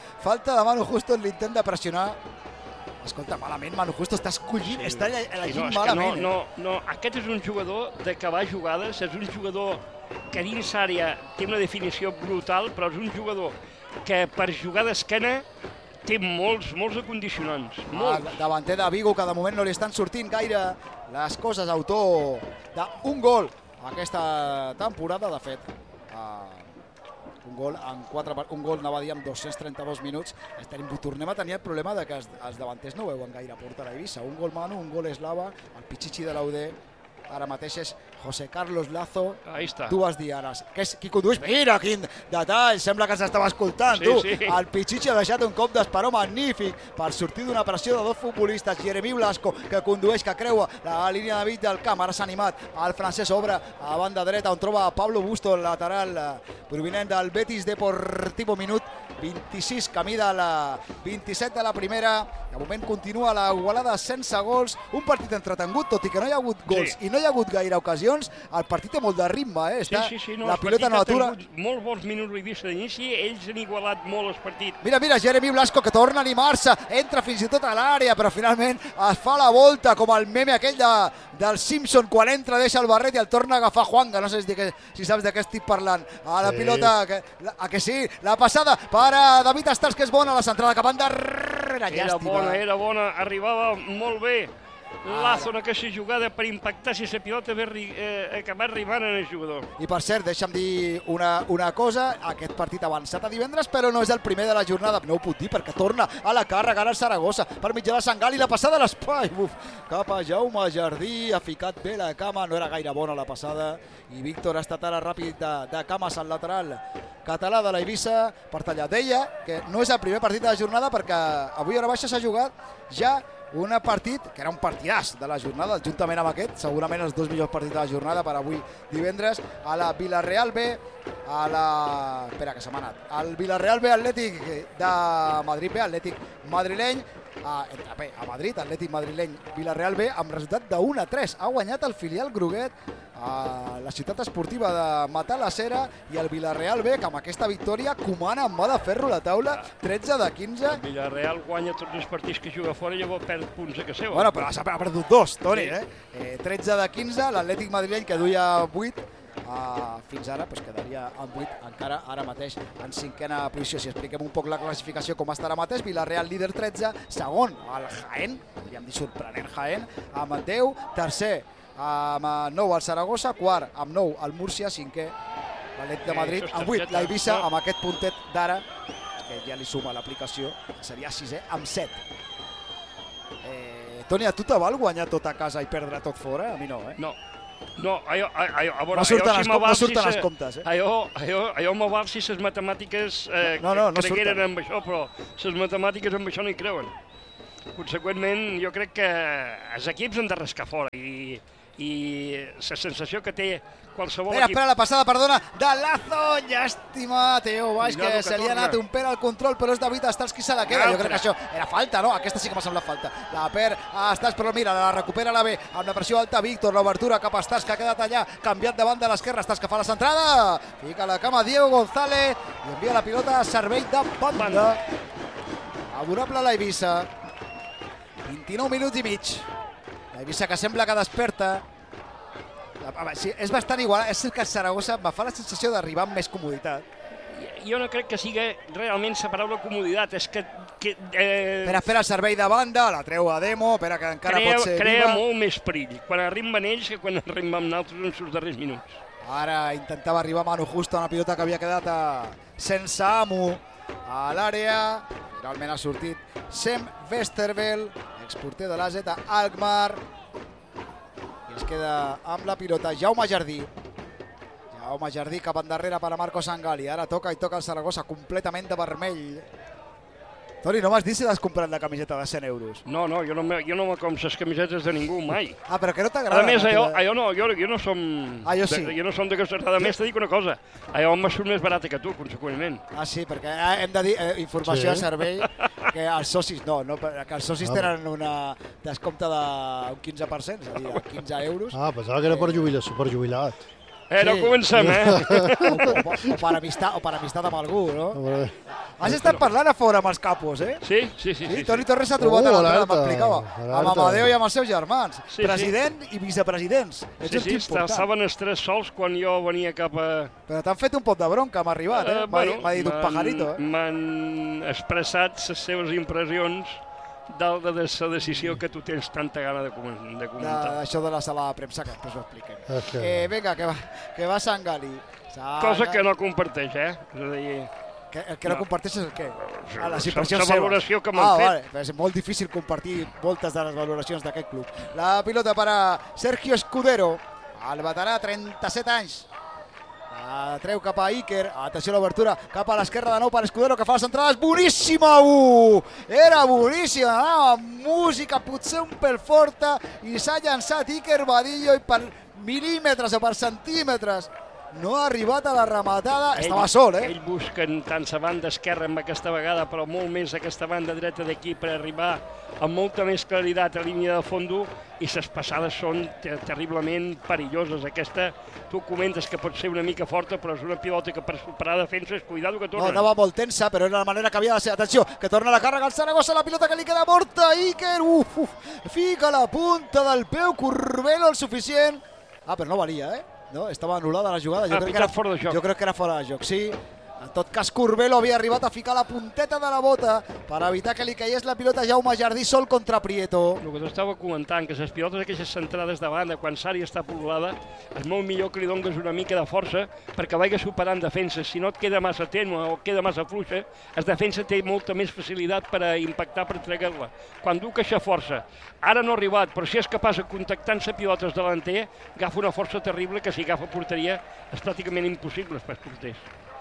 Justo en l'intent de pressionar. Escolta, malament, Manu Justo està escollint, està elegint malament. No, aquest és un jugador d'acabar jugades, és un jugador que dins àrea té una definició brutal, però és un jugador que per jugar d'esquena té molts condicionants. El davanter de Vigo, que de moment no li estan sortint gaire les coses, autor d'un gol aquesta temporada, de fet. Un gol, anava a dir, en 232 minuts. Tornem a tenir el problema que els davanters no veuen gaire portar a Eivissa. Un gol Manu, un gol Eslava, el Pichichi de l'Aude, ara mateix és José Carlos Lazo, dues diares. Qui condueix? Mira, quin detall, sembla que s'estava escoltant, tu. El Pichichi ha deixat un cop d'esperó magnífic per sortir d'una pressió de dos futbolistes, Jeremy Blasco, que condueix, que creua la línia de mig del camp, ara s'ha animat, el francès obre a banda dreta, on troba Pablo Busto, el lateral provinent del Betis Deportivo, minut 26, camí de la 27 de la primera. De moment continua la igualada sense gols, un partit entretengut, tot i que no hi ha hagut gols i no hi ha hagut gaire ocasions, el partit té molt de ritme, la pilota no atura. Molt bons minuts l'he vist d'inici, ells han igualat molt el partit. Mira, Jeremy Blasco, que torna a animar-se, entra fins i tot a l'àrea, però finalment es fa la volta, com el meme aquell del Simpson, quan entra, deixa el barret i el torna a agafar Juanga, no sé si saps de què estic parlant. A la pilota, que sí, la passada per a David Estals, que és bona, la centrada cap endarrere, llàstima. Era bona, arribava molt bé Lazo en aquesta jugada per impactar si la pilota acabar arribant en el jugador. I per cert, deixa'm dir una cosa, aquest partit avançat a divendres, però no és el primer de la jornada, no ho puc dir perquè torna a la càrrega ara el Saragossa per mitjà de Sangal i la passada a l'espai, cap a Jaume Jardí, ha ficat bé la cama, no era gaire bona la passada i Víctor ha estat ara ràpid de cames al lateral català de la Eivissa per tallar. Deia que no és el primer partit de la jornada perquè avui a hora baixa s'ha jugat ja un partit que era un partidàs de la jornada, juntament amb aquest, segurament els dos millors partits de la jornada per avui divendres, a la Villarreal B, espera que se m'ha anat, al Villarreal B, Atlètic de Madrid B, Atlètic madrileny, a Madrid, Atlètic madrileny, Villarreal B, amb resultat de 1-3. Ha guanyat el filial groguet a la ciutat esportiva de Matalassera i el Villarreal B, que amb aquesta victòria comana amb mà de ferro la taula, 13 de 15. El Villarreal guanya tots els partits que juga fora i llavors perd punts a casa seva. Bueno, però s'ha perdut 2, Toni, 13 de 15, l'Atlètic madrileny que duia 8, fins ara quedaria amb 8 encara ara mateix en 5a posició. Si expliquem un poc la classificació com està ara mateix, Villarreal líder 13, segon el Jaén, podríem dir sorprenent Jaén, amb 10, tercer amb 9 el Saragossa, quart amb 9 el Múrcia, cinquè l'Atlètic de Madrid, amb 8 l'Eivissa, amb aquest puntet d'ara, que ja li suma l'aplicació, seria 6è amb 7. Toni, a tu te val guanyar tot a casa i perdre tot fora? A mi no, No, a veure, no surten els comptes, allò m'ho val si les matemàtiques cregueren amb això, però les matemàtiques amb això no hi creuen. Conseqüentment, jo crec que els equips han de rascar fora i la sensació que té qualsevol equip... Espera, la passada, perdona, de Lazo, llàstima, Teo Baix, que se li ha anat un pèl al control, però és David Estals qui se la queda. Jo crec que això era falta, no? Aquesta sí que m'ha semblat falta. La perd Estals, però mira, la recupera la B, amb la pressió alta, Víctor, l'obertura cap a Estals, que ha quedat allà, canviat de banda a l'esquerra, Estals que fa la centrada, fica la cama Diego González i envia la pilota a servei de banda. Favorable a l'Eivissa. 29 minuts i mig. L'Eivissa que sembla que desperta. Sí, és bastant igual, és que el Saragossa me fa la sensació d'arribar amb més comoditat. Jo no crec que sigui realment la paraula comoditat, és que... Espera, el servei de banda, la treu a Demo, espera que encara pot ser crea viva. molt més perill quan arriben ells que quan arriben nosaltres en els darrers minuts. Ara intentava arribar Manu Justo, una pilota que havia quedat sense amo a l'àrea. Finalment ha sortit Sem Westerveld, exporter de l'AZ Alkmaar. I es queda amb la pilota Jaume Jardí. Jaume Jardí cap endarrere per a Marco Sangali. Ara toca el Saragossa completament de vermell. Toni, no m'has dit si t'has comprat la camiseta de 100 euros. No, jo no me com les camisetes de ningú mai. Però que no t'agrada. A més, jo no som... Jo sí. Jo no som de coses. A més, t'he dit una cosa. Allò me surt més barata que tu, conseqüentment. Sí, perquè hem de dir, informació a servei, que els socis que els socis tenen una descompte d'un 15%, és a dir, 15 euros. Pensava que era per jubilat. No comencem, O per amistat amb algú, no? Has estat parlant a fora amb els capos, Sí. Toni Torres s'ha trobat a l'entrada, m'explicava. Amb Amadeo i amb els seus germans. President i vicepresidents. Ets un tip important. Estaven els tres sols quan jo venia cap a... Però t'han fet un pot de bronca, m'ha arribat, m'ha dit un pajarito. M'han expressat les seves impressions de la decisió que tu tens tanta gana de comentar. Això de la sala de premsa, que després ho expliquem. Vinga, que va Sangali. Cosa que no comparteix, És a dir... El que no comparteixes és el què? Les impressions seves. La valoració que m'han fet. Vale. És molt difícil compartir moltes de les valoracions d'aquest club. La pilota per a Sergio Escudero, el veterà, 37 anys. La treu cap a Iker, atenció a l'obertura, cap a l'esquerra de nou per Escudero, que fa les entrades, boníssima! Era boníssima, amb música potser un pèl forta, i s'ha llançat Iker Badillo, i per mil·límetres o per centímetres no ha arribat a la rematada, estava sol, Ell busca tant la banda esquerra amb aquesta vegada, però molt més aquesta banda dreta d'aquí per arribar amb molta més claritat a línia de fondo, i les passades són terriblement perilloses. Aquesta, tu comentes que pot ser una mica forta, però és una pilota que per superar defenses, cuidado que torna. No, anava molt tensa, però era la manera que havia de ser. Atenció, que torna la càrrega al Saragossa, la pilota que li queda morta, Iker, fica la punta del peu, Curbelo el suficient. Però no valia, No, estava anul·lada la jugada. Jo crec que era fora de joc, sí. En tot cas, Curbelo havia arribat a ficar la punteta de la bota per evitar que li caigués la pilota a Jaume Jardí sol contra Prieto. El que t'estava comentant, que les pilotes d'aquestes centrades de banda, quan l'àrea està poblada, és molt millor que li dones una mica de força perquè vagi superant defenses. Si no et queda massa tènue o queda massa fluixa, el defensa té molta més facilitat per a impactar, per tregar-la. Quan du queixa força, ara no ha arribat, però si és capaç de contactar amb les pilotes delanter, agafa una força terrible que si agafa porteria és pràcticament impossible per porters.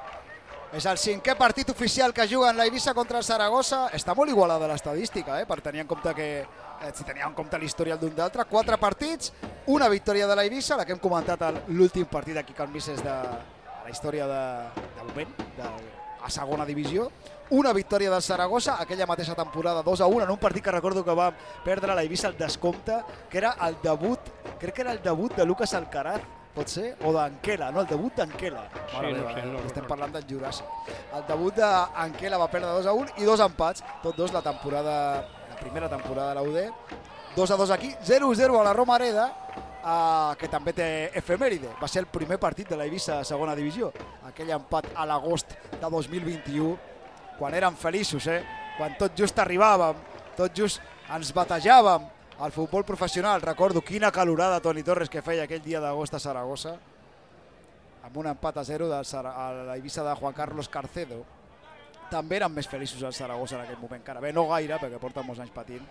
És el 5è partit oficial que juguen l'Eivissa contra el Saragossa. Està molt igualada l'estadística, per tenir en compte que, si tenia en compte l'historial d'un d'altre. 4 partits, una victòria de l'Eivissa, la que hem comentat a l'últim partit aquí que és de la història de moment, a segona divisió. Una victòria del Saragossa, aquella mateixa temporada 2-1, en un partit que recordo que va perdre l'Eivissa al descompte, que era el debut, crec que era el debut de Lucas Alcaraz pot ser? O d'Anquela, no? El debut d'Anquela. Estem parlant del Juràssic. El debut d'Anquela va perdre 2-1 i 2 empats, tots dos la primera temporada de la UD. 2-2 aquí, 0-0 a la Romareda, que també té efemèride. Va ser el primer partit de la Eivissa de segona divisió. Aquell empat a l'agost de 2021, quan érem feliços, quan tot just arribàvem, tot just ens batejàvem al futbol professional. Recordo quina calorada Toni Torres que feia aquell dia d'agost a Saragossa, amb un empat a 0 a la Eivissa de Juan Carlos Carcedo. També érem més feliços al Saragossa en aquell moment, encara bé, no gaire, perquè porten molts anys patint,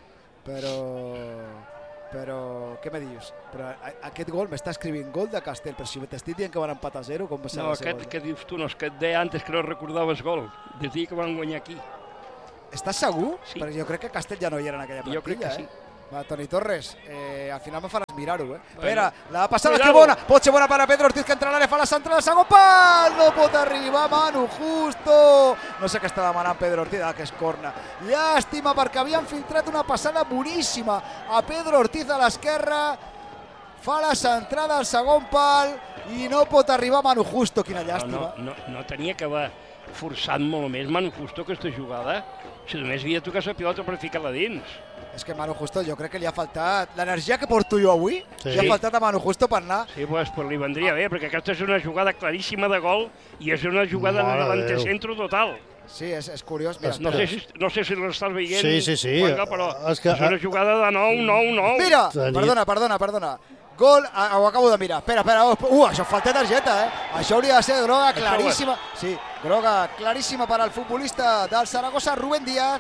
però què me dius? Però aquest gol m'està escrivint gol de Castell, però si t'estic dient que van empatar a 0, com va ser el segon? No, què dius tu? No, és que et deia antes que no recordaves gol, des dir que van guanyar aquí. Estàs segur? Sí. Perquè jo crec que Castell ja no hi era en aquella plantilla. Jo crec que sí. Va, Toni Torres, al final me faràs mirar-ho, Espera, la passada que bona, pot ser bona per a Pedro Ortiz, que entra a l'àrea, fa la centrada, segon pal, no pot arribar Manu Justo. No sé què està demanant Pedro Ortiz, que és corna. Llàstima, perquè havien filtrat una passada boníssima a Pedro Ortiz a l'esquerra, fa la centrada al segon pal i no pot arribar Manu Justo, quina llàstima. No tenia que haver forçat molt més Manu Justo aquesta jugada, si només havia tocat la pilota per ficar-la dins. És que Manu Justo jo crec que li ha faltat l'energia que porto jo avui, li ha faltat a Manu Justo per anar. Sí, pues li vendria bé, perquè aquesta és una jugada claríssima de gol i és una jugada de l'antecentro total. Sí, és curiós. Mira, no sé si l'estàs veient, sí. Però és una jugada de 9-9-9. Mira, perdona. Gol, ho acabo de mirar. Espera. Això falta targeta, Això hauria de ser groga claríssima. Sí, groga claríssima per al futbolista del Saragossa, Rubén Díaz.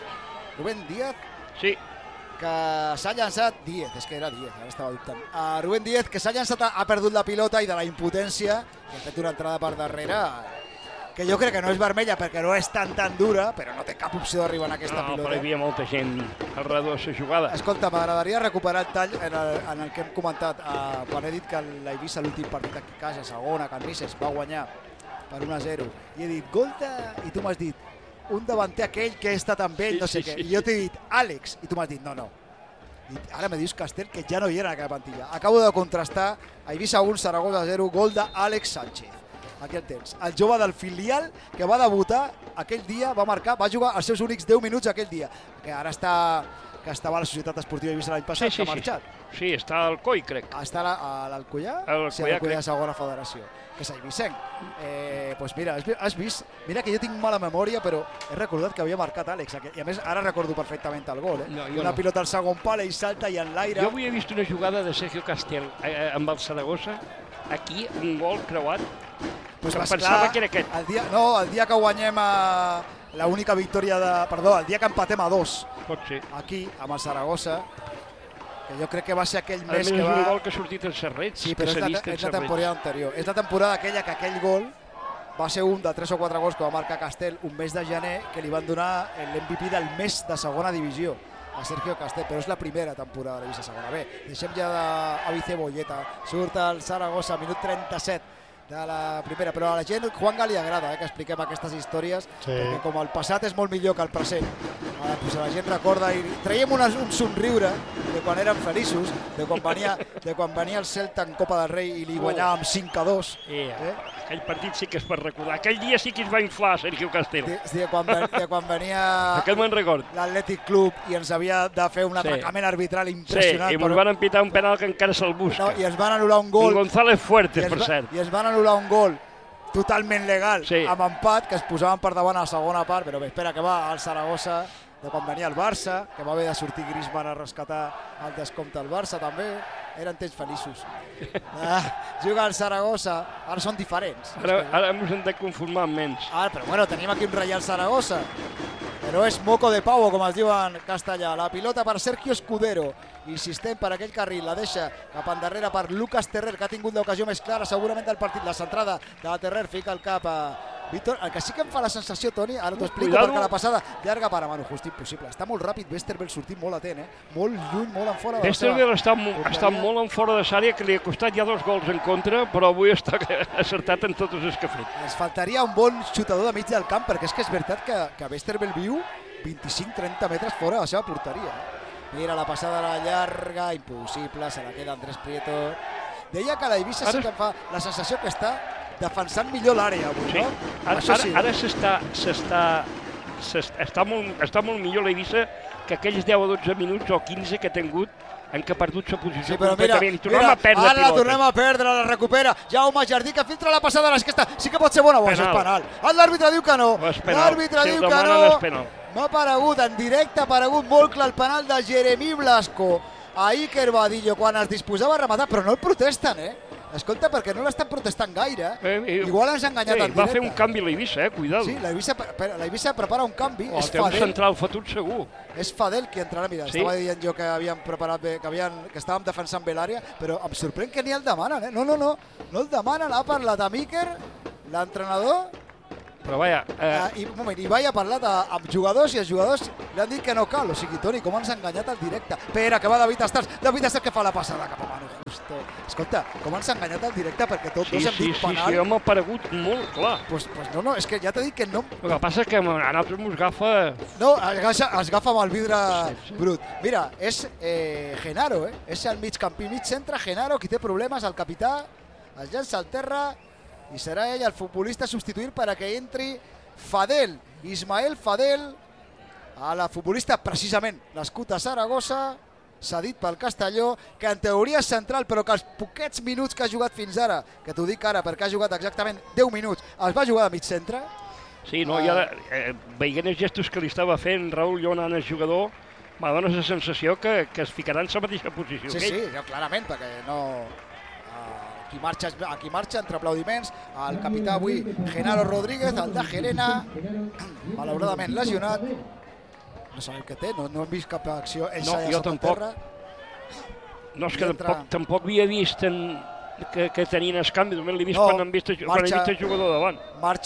Sí. Que s'ha llançat, és que era Díaz, ara estava dubtant. Rubén Díaz, que s'ha llançat, ha perdut la pilota i de la impotència, que ha fet una entrada per darrere, que jo crec que no és vermella perquè no és tan dura, però no té cap opció d'arribar en aquesta pilota. No, però hi havia molta gent al redor de la jugada. Escolta, m'agradaria recuperar el tall en el que hem comentat, quan he dit que l'Eivissa l'últim partit aquí a casa, segona, Can Misses, va guanyar per 1-0, i he dit, gol i tu m'has dit, un davanter aquell que he estat amb ell, no sé què, i jo t'he dit Àlex, i tu m'has dit no. I ara me dius Castell, que ja no hi era en aquella plantilla. Acabo de contrastar, Eivissa 1, Saragossa 0, gol d'Àlex Sánchez. Aquí el tens. El jove del filial que va debutar aquell dia, va jugar els seus únics 10 minuts aquell dia, que ara estava a la Societat Esportiva Eivissa l'any passat, que ha marxat. Sí, està al COI, crec. Està a l'Alcoià? Sí, a l'Alcoià de segona federació, que és eivissenc. Doncs mira, has vist? Mira que jo tinc mala memòria, però he recordat que havia marcat Àlex. I a més, ara recordo perfectament el gol. Una pilota al segon pal, ell salta i enlaire. Jo avui he vist una jugada de Sergio Castell amb el Saragossa, aquí, un gol creuat. Pensava que era aquest. El dia que guanyem l'única victòria el dia que empatem a 2. Pot ser. Aquí, amb el Saragossa, que jo crec que va ser aquell mes que va... és un gol que ha sortit en Serrets. Sí, però és la temporada anterior. És la temporada aquella que aquell gol va ser un de 3 o 4 gols que va marcar Castell un mes de gener, que li van donar l'MVP del mes de segona divisió a Sergio Castell, però és la primera temporada de l'Eivissa segona. Bé, deixem ja d'Avi Cebolleta. Surt el Saragossa, minut 37 de la primera, però a la gent, Juanga li agrada que expliquem aquestes històries, perquè com el passat és molt millor que el present, doncs la gent recorda i traiem un somriure de quan érem feliços, de quan venia el Celta en Copa del Rei i li guanyàvem 5-2. Aquell partit sí que es pot recordar. Aquell dia sí que es va inflar Sergio Castell. De quan venia l'Atlètic Club i ens havia de fer un atracament arbitral impressionant. Sí, i ens van empitar un penal que encara se'l busca. I ens van anul·lar un gol. Un González Fuertes, per cert. I ens van anul·lar un gol totalment legal, amb empat, que es posaven per davant a la segona part, però bé, espera que va al Saragossa, de quan venia el Barça, que va haver de sortir Griezmann a rescatar el descompte al Barça també, eren temps feliços. Juga al Saragossa, ara són diferents. Ara ens hem de conformar amb menys. Però bueno, tenim aquí un Reial Saragossa, però és moco de pavo, com es diu en castellà. La pilota per Sergio Escudero, insistent per aquell carril, la deixa cap endarrere per Lucas Terrer, que ha tingut l'ocasió més clara segurament del partit. La centrada de Terrer fica el cap a Víctor. El que sí que em fa la sensació, Toni, ara t'ho explico, perquè la passada llarga per a Manu Justo, impossible. Està molt ràpid, Westerveld sortint molt atent, molt lluny, molt en fora de la seva. Westerveld està molt en fora de l'àrea, que li ha costat ja 2 gols en contra, però avui està acertat en totes les que ha fet. Ens faltaria un bon xutador de mig del camp, perquè és veritat que Westerveld viu 25-30 metres fora de la seva porteria. Mira la passada a la llarga, impossible, se la queda Andrés Prieto. Deia que l'Eivissa sí que em fa la sensació que està defensant millor l'àrea avui, Sí. no? Ara està molt millor l'Eivissa que aquells 10 o 12 minuts o 15 que ha tingut en què ha perdut la posició Sí, però mira, completament. I tornem a perdre ara la pilotes. tornem a perdre, la recupera Jaume Jardí, que filtra la passada a l'esquesta. Sí que pot ser bona, és penal. L'àrbitre diu que no. És penal. L'àrbitre Si el diu que demanen, no. és penal. No ha aparegut, en directe ha aparegut molt clar el penal de Jeremí Blasco a Iker Badillo quan es disposava a rematar, però no el protesten, Escolta, perquè no l'estan protestant gaire. Igual ens ha enganyat en directe. Va fer un canvi l'Eivissa, cuidado. Sí, l'Eivissa prepara un canvi. És Té un Fadel. central fotut segur. És Fadel qui entrarà. Mira, Sí. estava dient jo que havíem preparat bé, que estàvem defensant bé l'àrea, però em sorprèn que ni el demanen, No el demanen. Ha parlat amb Iker, l'entrenador, Però vaja, un moment, Ibai ha parlat amb jugadors i els jugadors li han dit que no cal. O sigui, Toni, com ens ha enganyat al directe. Espera, que va David Estars. David Estars que fa la passada cap a Manu Justo. Escolta, com ens ha enganyat al directe perquè tots dos hem dit penal. Sí, m'ha paregut molt clar. Pues no, és que ja t'he dit que no... El que passa és que a nosaltres mos agafa... No, es agafa amb el vidre brut. Mira, és Genaro, És el migcampí, mig centre, Genaro, qui té problemes, el capità, es llança al terra i serà ell el futbolista a substituir perquè entri Fadel, Ismael Fadel, a la futbolista precisament nascut a Saragossa, cedit pel Castelló, que en teoria és central, però que els poquets minuts que ha jugat fins ara, que t'ho dic ara perquè ha jugat exactament 10 minuts, els va jugar de mig centre. Sí, no, i ara, veient els gestos que li estava fent Raúl Llona en el jugador, m'ha donat la sensació que es ficarà en la mateixa posició que ell. Sí, clarament, perquè no... Aquí marxa entre aplaudiments el capità avui, Genaro Rodríguez, el de Gerena, malauradament lesionat. No sabem què té, no hem vist cap acció. No, jo tampoc. No, és que tampoc havia vist que tenien el canvi, només l'he vist quan he vist el jugador davant.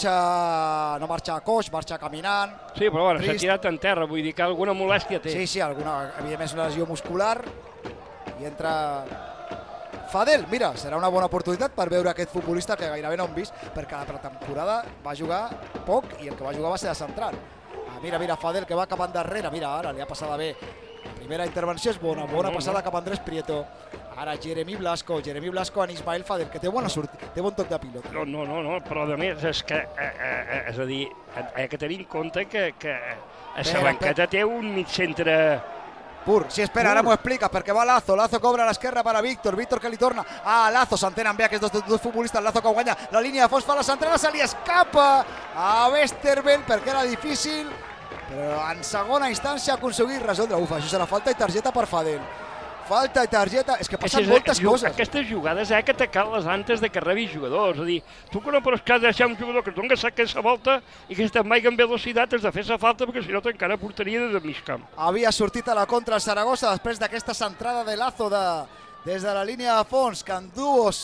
No marxa a coix, marxa caminant. Sí, però bueno, s'ha tirat en terra, vull dir que alguna molèstia té. Sí, alguna, evidentment és una lesió muscular, i entra Fadel. Mira, serà una bona oportunitat per veure aquest futbolista que gairebé no hem vist, perquè a la pretemporada va jugar poc i el que va jugar va ser de central. Mira, Fadel que va cap endarrere, mira, ara li ha passada bé. La primera intervenció és bona passada cap a Andrés Prieto. Ara Jeremí Blasco en Ismael Fadel, que té bona sortida, té bon toc de pilota. No, però a més és que, és a dir, hi ha que tenir en compte que a la banqueta té un mig centre pur. Sí, espera, ara m'ho expliques, perquè va Lazo cobra a l'esquerra per a Víctor que li torna a Lazo, s'entenen bé aquests dos futbolistes, Lazo que guanya la línia de fons, fa la centrada, se li escapa a Westerveld perquè era difícil, però en segona instància ha aconseguit resoldre. Això serà falta i targeta per Fadel. Falta i targeta, és que passen moltes coses. Aquestes jugades que atacar-les antes de que rebi jugadors. És a dir, tu que no pots deixar un jugador que doni aquesta volta i que se'n vagi amb velocitat, has de fer la falta perquè si no t'encara portaria de mig camp. Havia sortit a la contra el Saragossa després d'aquesta centrada de Lazo des de la línia de fons, que en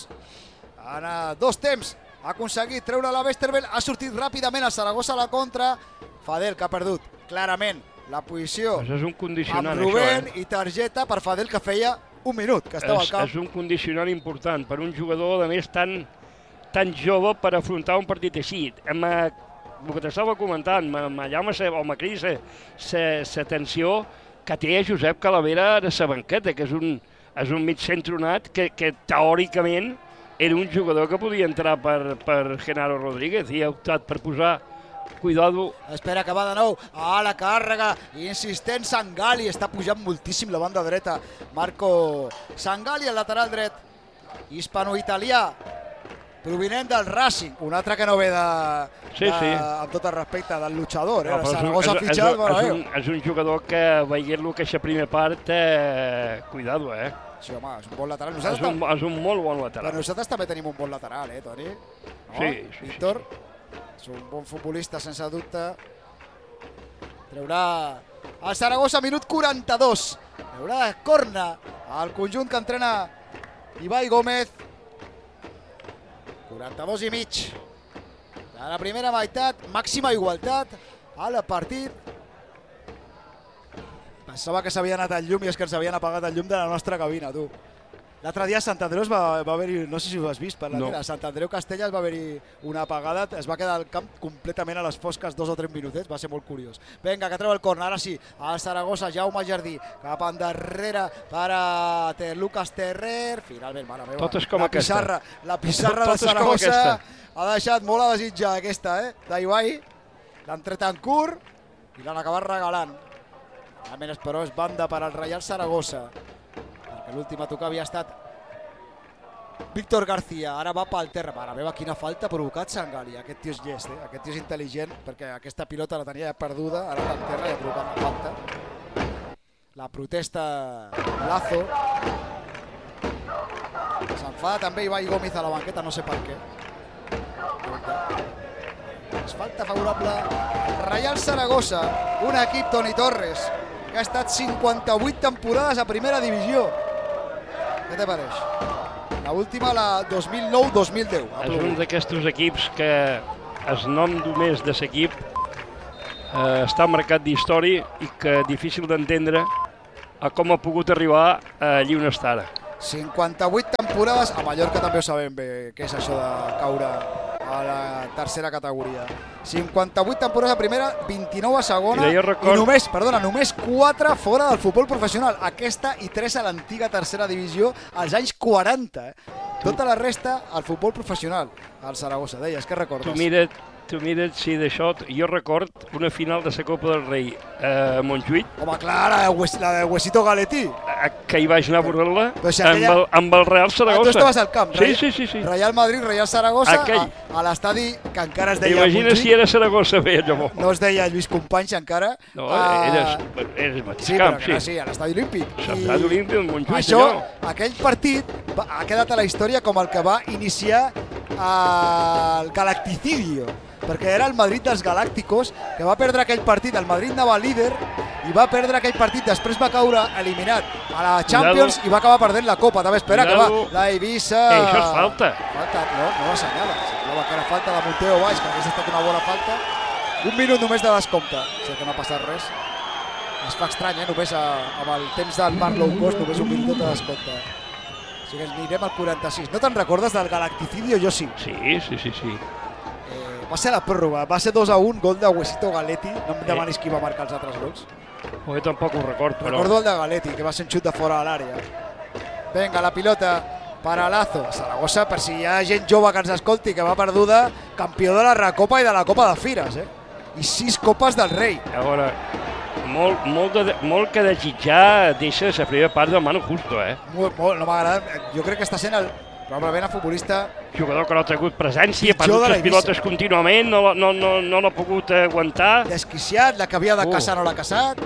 dos temps ha aconseguit treure la Westerveld, ha sortit ràpidament el Saragossa a la contra. Fadel, que ha perdut clarament la posició és un condicionant, amb Rubén, i targeta per Fadel, que feia un minut que estava al camp. És un condicionant important per un jugador, a més, tan jove per afrontar un partit així. El que t'estava comentant, m'ha cridat la tensió que té Josep Calavera de la banqueta, que és un mig centronat que teòricament era un jugador que podia entrar per Genaro Rodríguez i ha optat per posar cuidado. Espera, que va de nou a la càrrega, insistent Sangali, està pujant moltíssim la banda dreta Marco Sangali, al lateral dret hispano-italià, provinent del Racing, un altre que no ve amb tot el respecte del luchador, el Saragossa ha fitxat. És un jugador que veient-lo que aquesta primera part, cuidado, Sí, home, és un bon lateral. És un molt bon lateral. Però nosaltres també tenim un bon lateral, Toni? Sí. Víctor és un bon futbolista, sense dubte. Treurà el Saragossa, minut 42. Treurà corna al conjunt que entrena Ibai Gómez. 42 i mig. A la primera meitat, màxima igualtat al partit. Pensava que s'havia anat el llum i és que ens havien apagat el llum de la nostra cabina, tu. L'altre dia a Sant Andreu va haver-hi, no sé si ho has vist per la No. tele, a Sant Andreu Castella va haver-hi una apagada, es va quedar el camp completament a les fosques 2 o 3 minutets, va ser molt curiós. Vinga, que treu el corner, ara sí, al Saragossa, Jaume Jardí, cap endarrere per a Lucas Terrer, finalment, mare meva, Totes com aquesta. La pissarra de Totes com Saragossa aquesta. ha deixat molt a desitjar aquesta, d'Ibai, l'han tret en curt i l'han acabat regalant. Almenys, però, és banda per al Reial Saragossa. Perquè l'últim a tocar havia estat Víctor García, ara va pel terra. Mare meva, quina falta ha provocat Sangali. Aquest tio és llest, aquest tio és intel·ligent, perquè aquesta pilota la tenia ja perduda, ara pel terra i ha provocat la falta. La protesta Lazo. S'enfada també Ibai Gómez a la banqueta, no sé per què. És falta favorable al Reial Saragossa, un equip, Toni Torres, que ha estat 58 temporades a primera divisió. Què te pareix? La última, la 2009-2010. És un d'aquests equips que el nom només de l'equip està marcat d'història i que difícil d'entendre a com ha pogut arribar allí on està ara. 58 temporades, a Mallorca també ho sabem bé, què és això de caure a la tercera categoria. 58 temporades a primera, 29 a segona i només 4 fora del futbol professional. Aquesta i 3 a l'antiga tercera divisió als anys 40. Tota la resta al futbol professional. Al Saragossa, deies, què recordes? Tu mira't si d'això, jo record una final de la Copa del Rei a Montjuïc. Home, clar, la de Huesito Galetí. Que hi vaig anar a veure-la si aquella... amb el Real Saragossa. Tu estaves al camp, sí. Real Madrid, Real Saragossa, a l'estadi que encara es deia Imagina si era Saragossa, veia llavors. No es deia Lluís Companys encara. No, era el mateix camp, sí, a l'estadi olímpic. L'estadi olímpic del Montjuïc. Això, aquell partit ha quedat a la història com el que va iniciar el Galacticidio, perquè era el Madrid dels Galácticos, que va perdre aquell partit, el Madrid anava líder i va perdre aquell partit, després va caure eliminat a la Champions i va acabar perdent la Copa. També espera que va la Eivissa... Això és falta. No l'assenyala, semblava que era falta de Monteo Baix, que hagués estat una bona falta. Un minut només de descompte, sé que no ha passat res. Es fa estrany, només amb el temps del Marc Low Cost, només un minut de descompte. O sigui, ens anirem al 46. No te'n recordes del Galacticidio? Jo sí. Sí. Va ser la pròrroga, va ser 2-1, gol de Huesito Galetti. No em demanis qui va marcar els altres gols. Jo tampoc ho record, però... Recordo el de Galetti, que va ser un xut de fora de l'àrea. Vinga, la pilota per a Lazo. Saragossa, per si hi ha gent jove que ens escolti, que va perduda, campió de la Recopa i de la Copa de Fires, I 6 copes del Rei. A veure, molt que desitjar deixa la primera part del Manu Justo, Molt, no m'ha agradat. Jo crec que està sent probablement el futbolista... Jugador que no ha tingut presència, ha perdut les pilotes contínuament, no l'ha pogut aguantar. Desquiciat, la que havia de caçar no l'ha caçat.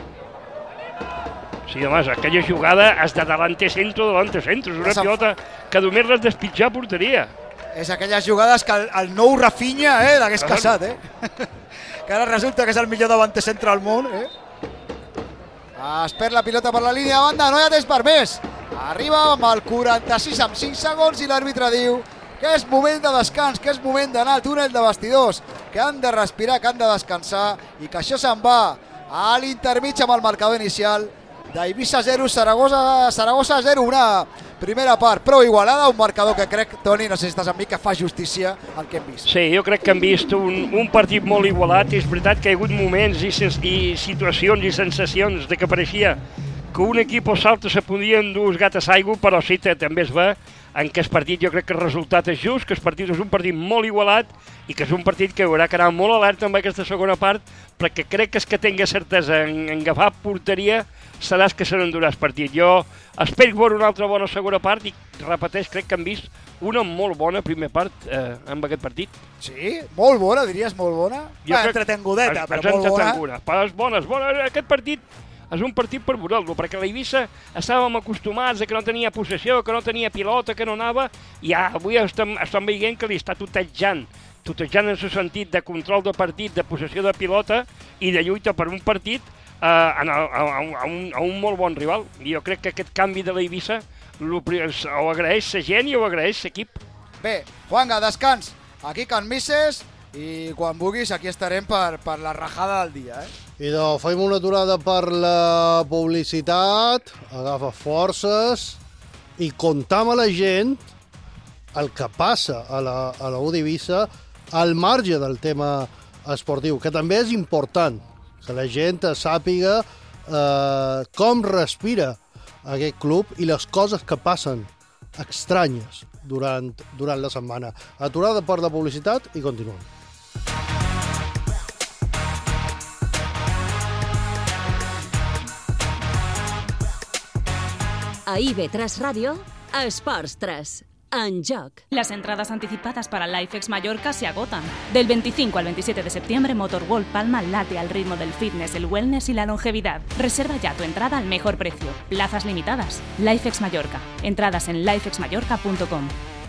Sí, home, aquella jugada és de delante centro, és una pilota que només l'has despitjar a porteria. És aquelles jugades que el nou Rafinha l'hagués caçat, que ara resulta que és el millor davante centre del món, Es perd la pilota per la línia de banda, no hi ha temps per més. Arriba amb el 46 amb 5 segons i l'àrbitre diu que és moment de descans, que és moment d'anar al túnel de vestidors, que han de respirar, que han de descansar i que això se'n va a l'intermig amb el marcador inicial d'Eivissa 0, Saragossa 0, una primera part prou igualada, un marcador que crec, Toni, no sé si estàs amb mi, que fa justícia al que hem vist. Sí, jo crec que hem vist un partit molt igualat. És veritat que hi ha hagut moments i situacions i sensacions de que pareixia que un equip o l'altre se podien dur els gates a aigua, però sí, també es va en què el partit, jo crec que el resultat és just, que el partit és un partit molt igualat i que és un partit que haurà que anar molt alerta amb aquesta segona part, perquè crec que és que tingui certesa en agafar porteria seràs que se n'endurà el partit. Jo espero veure una altra bona segona part i repeteix, crec que hem vist una molt bona primera part amb aquest partit. Sí? Molt bona, diries molt bona? Entretengudeta, però molt bona. Però és bona. Aquest partit és un partit per veure-lo, perquè a l'Eivissa estàvem acostumats a que no tenia possessió, que no tenia pilota, que no anava, i avui estem veient que li està tutejant en el sentit de control de partit, de possessió de pilota i de lluita per un partit a un molt bon rival. I jo crec que aquest canvi de l'Eivissa ho agraeix la gent i ho agraeix l'equip. Bé, Juanga, descans aquí Can Misses i quan vulguis aquí estarem per la rajada del dia, Idò, fem una aturada per la publicitat, agafa forces i comptar amb la gent el que passa a la U d'Eivissa al marge del tema esportiu, que també és important, que la gent sàpiga com respira aquest club i les coses que passen estranyes durant la setmana. Aturada per la publicitat i continuem. A IB3 Ràdio, Esports 3. En joc. Las entradas anticipadas para LifeX Mallorca se agotan. Del 25 al 27 de septiembre, Motorworld Palma late al ritmo del fitness, el wellness y la longevidad. Reserva ya tu entrada al mejor precio. Plazas limitadas. LifeX Mallorca. Entradas en lifexmallorca.com.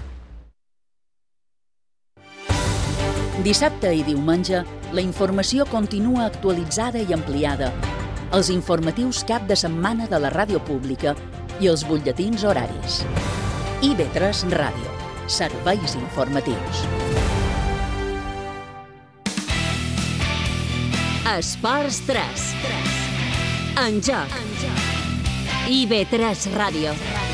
Dissabte i diumenge, la informació continua actualitzada i ampliada. Els informatius cap de setmana de la ràdio pública i els butlletins horaris. IB3 Ràdio. Serveis informatius. Esports 3. En joc. IB3 Ràdio.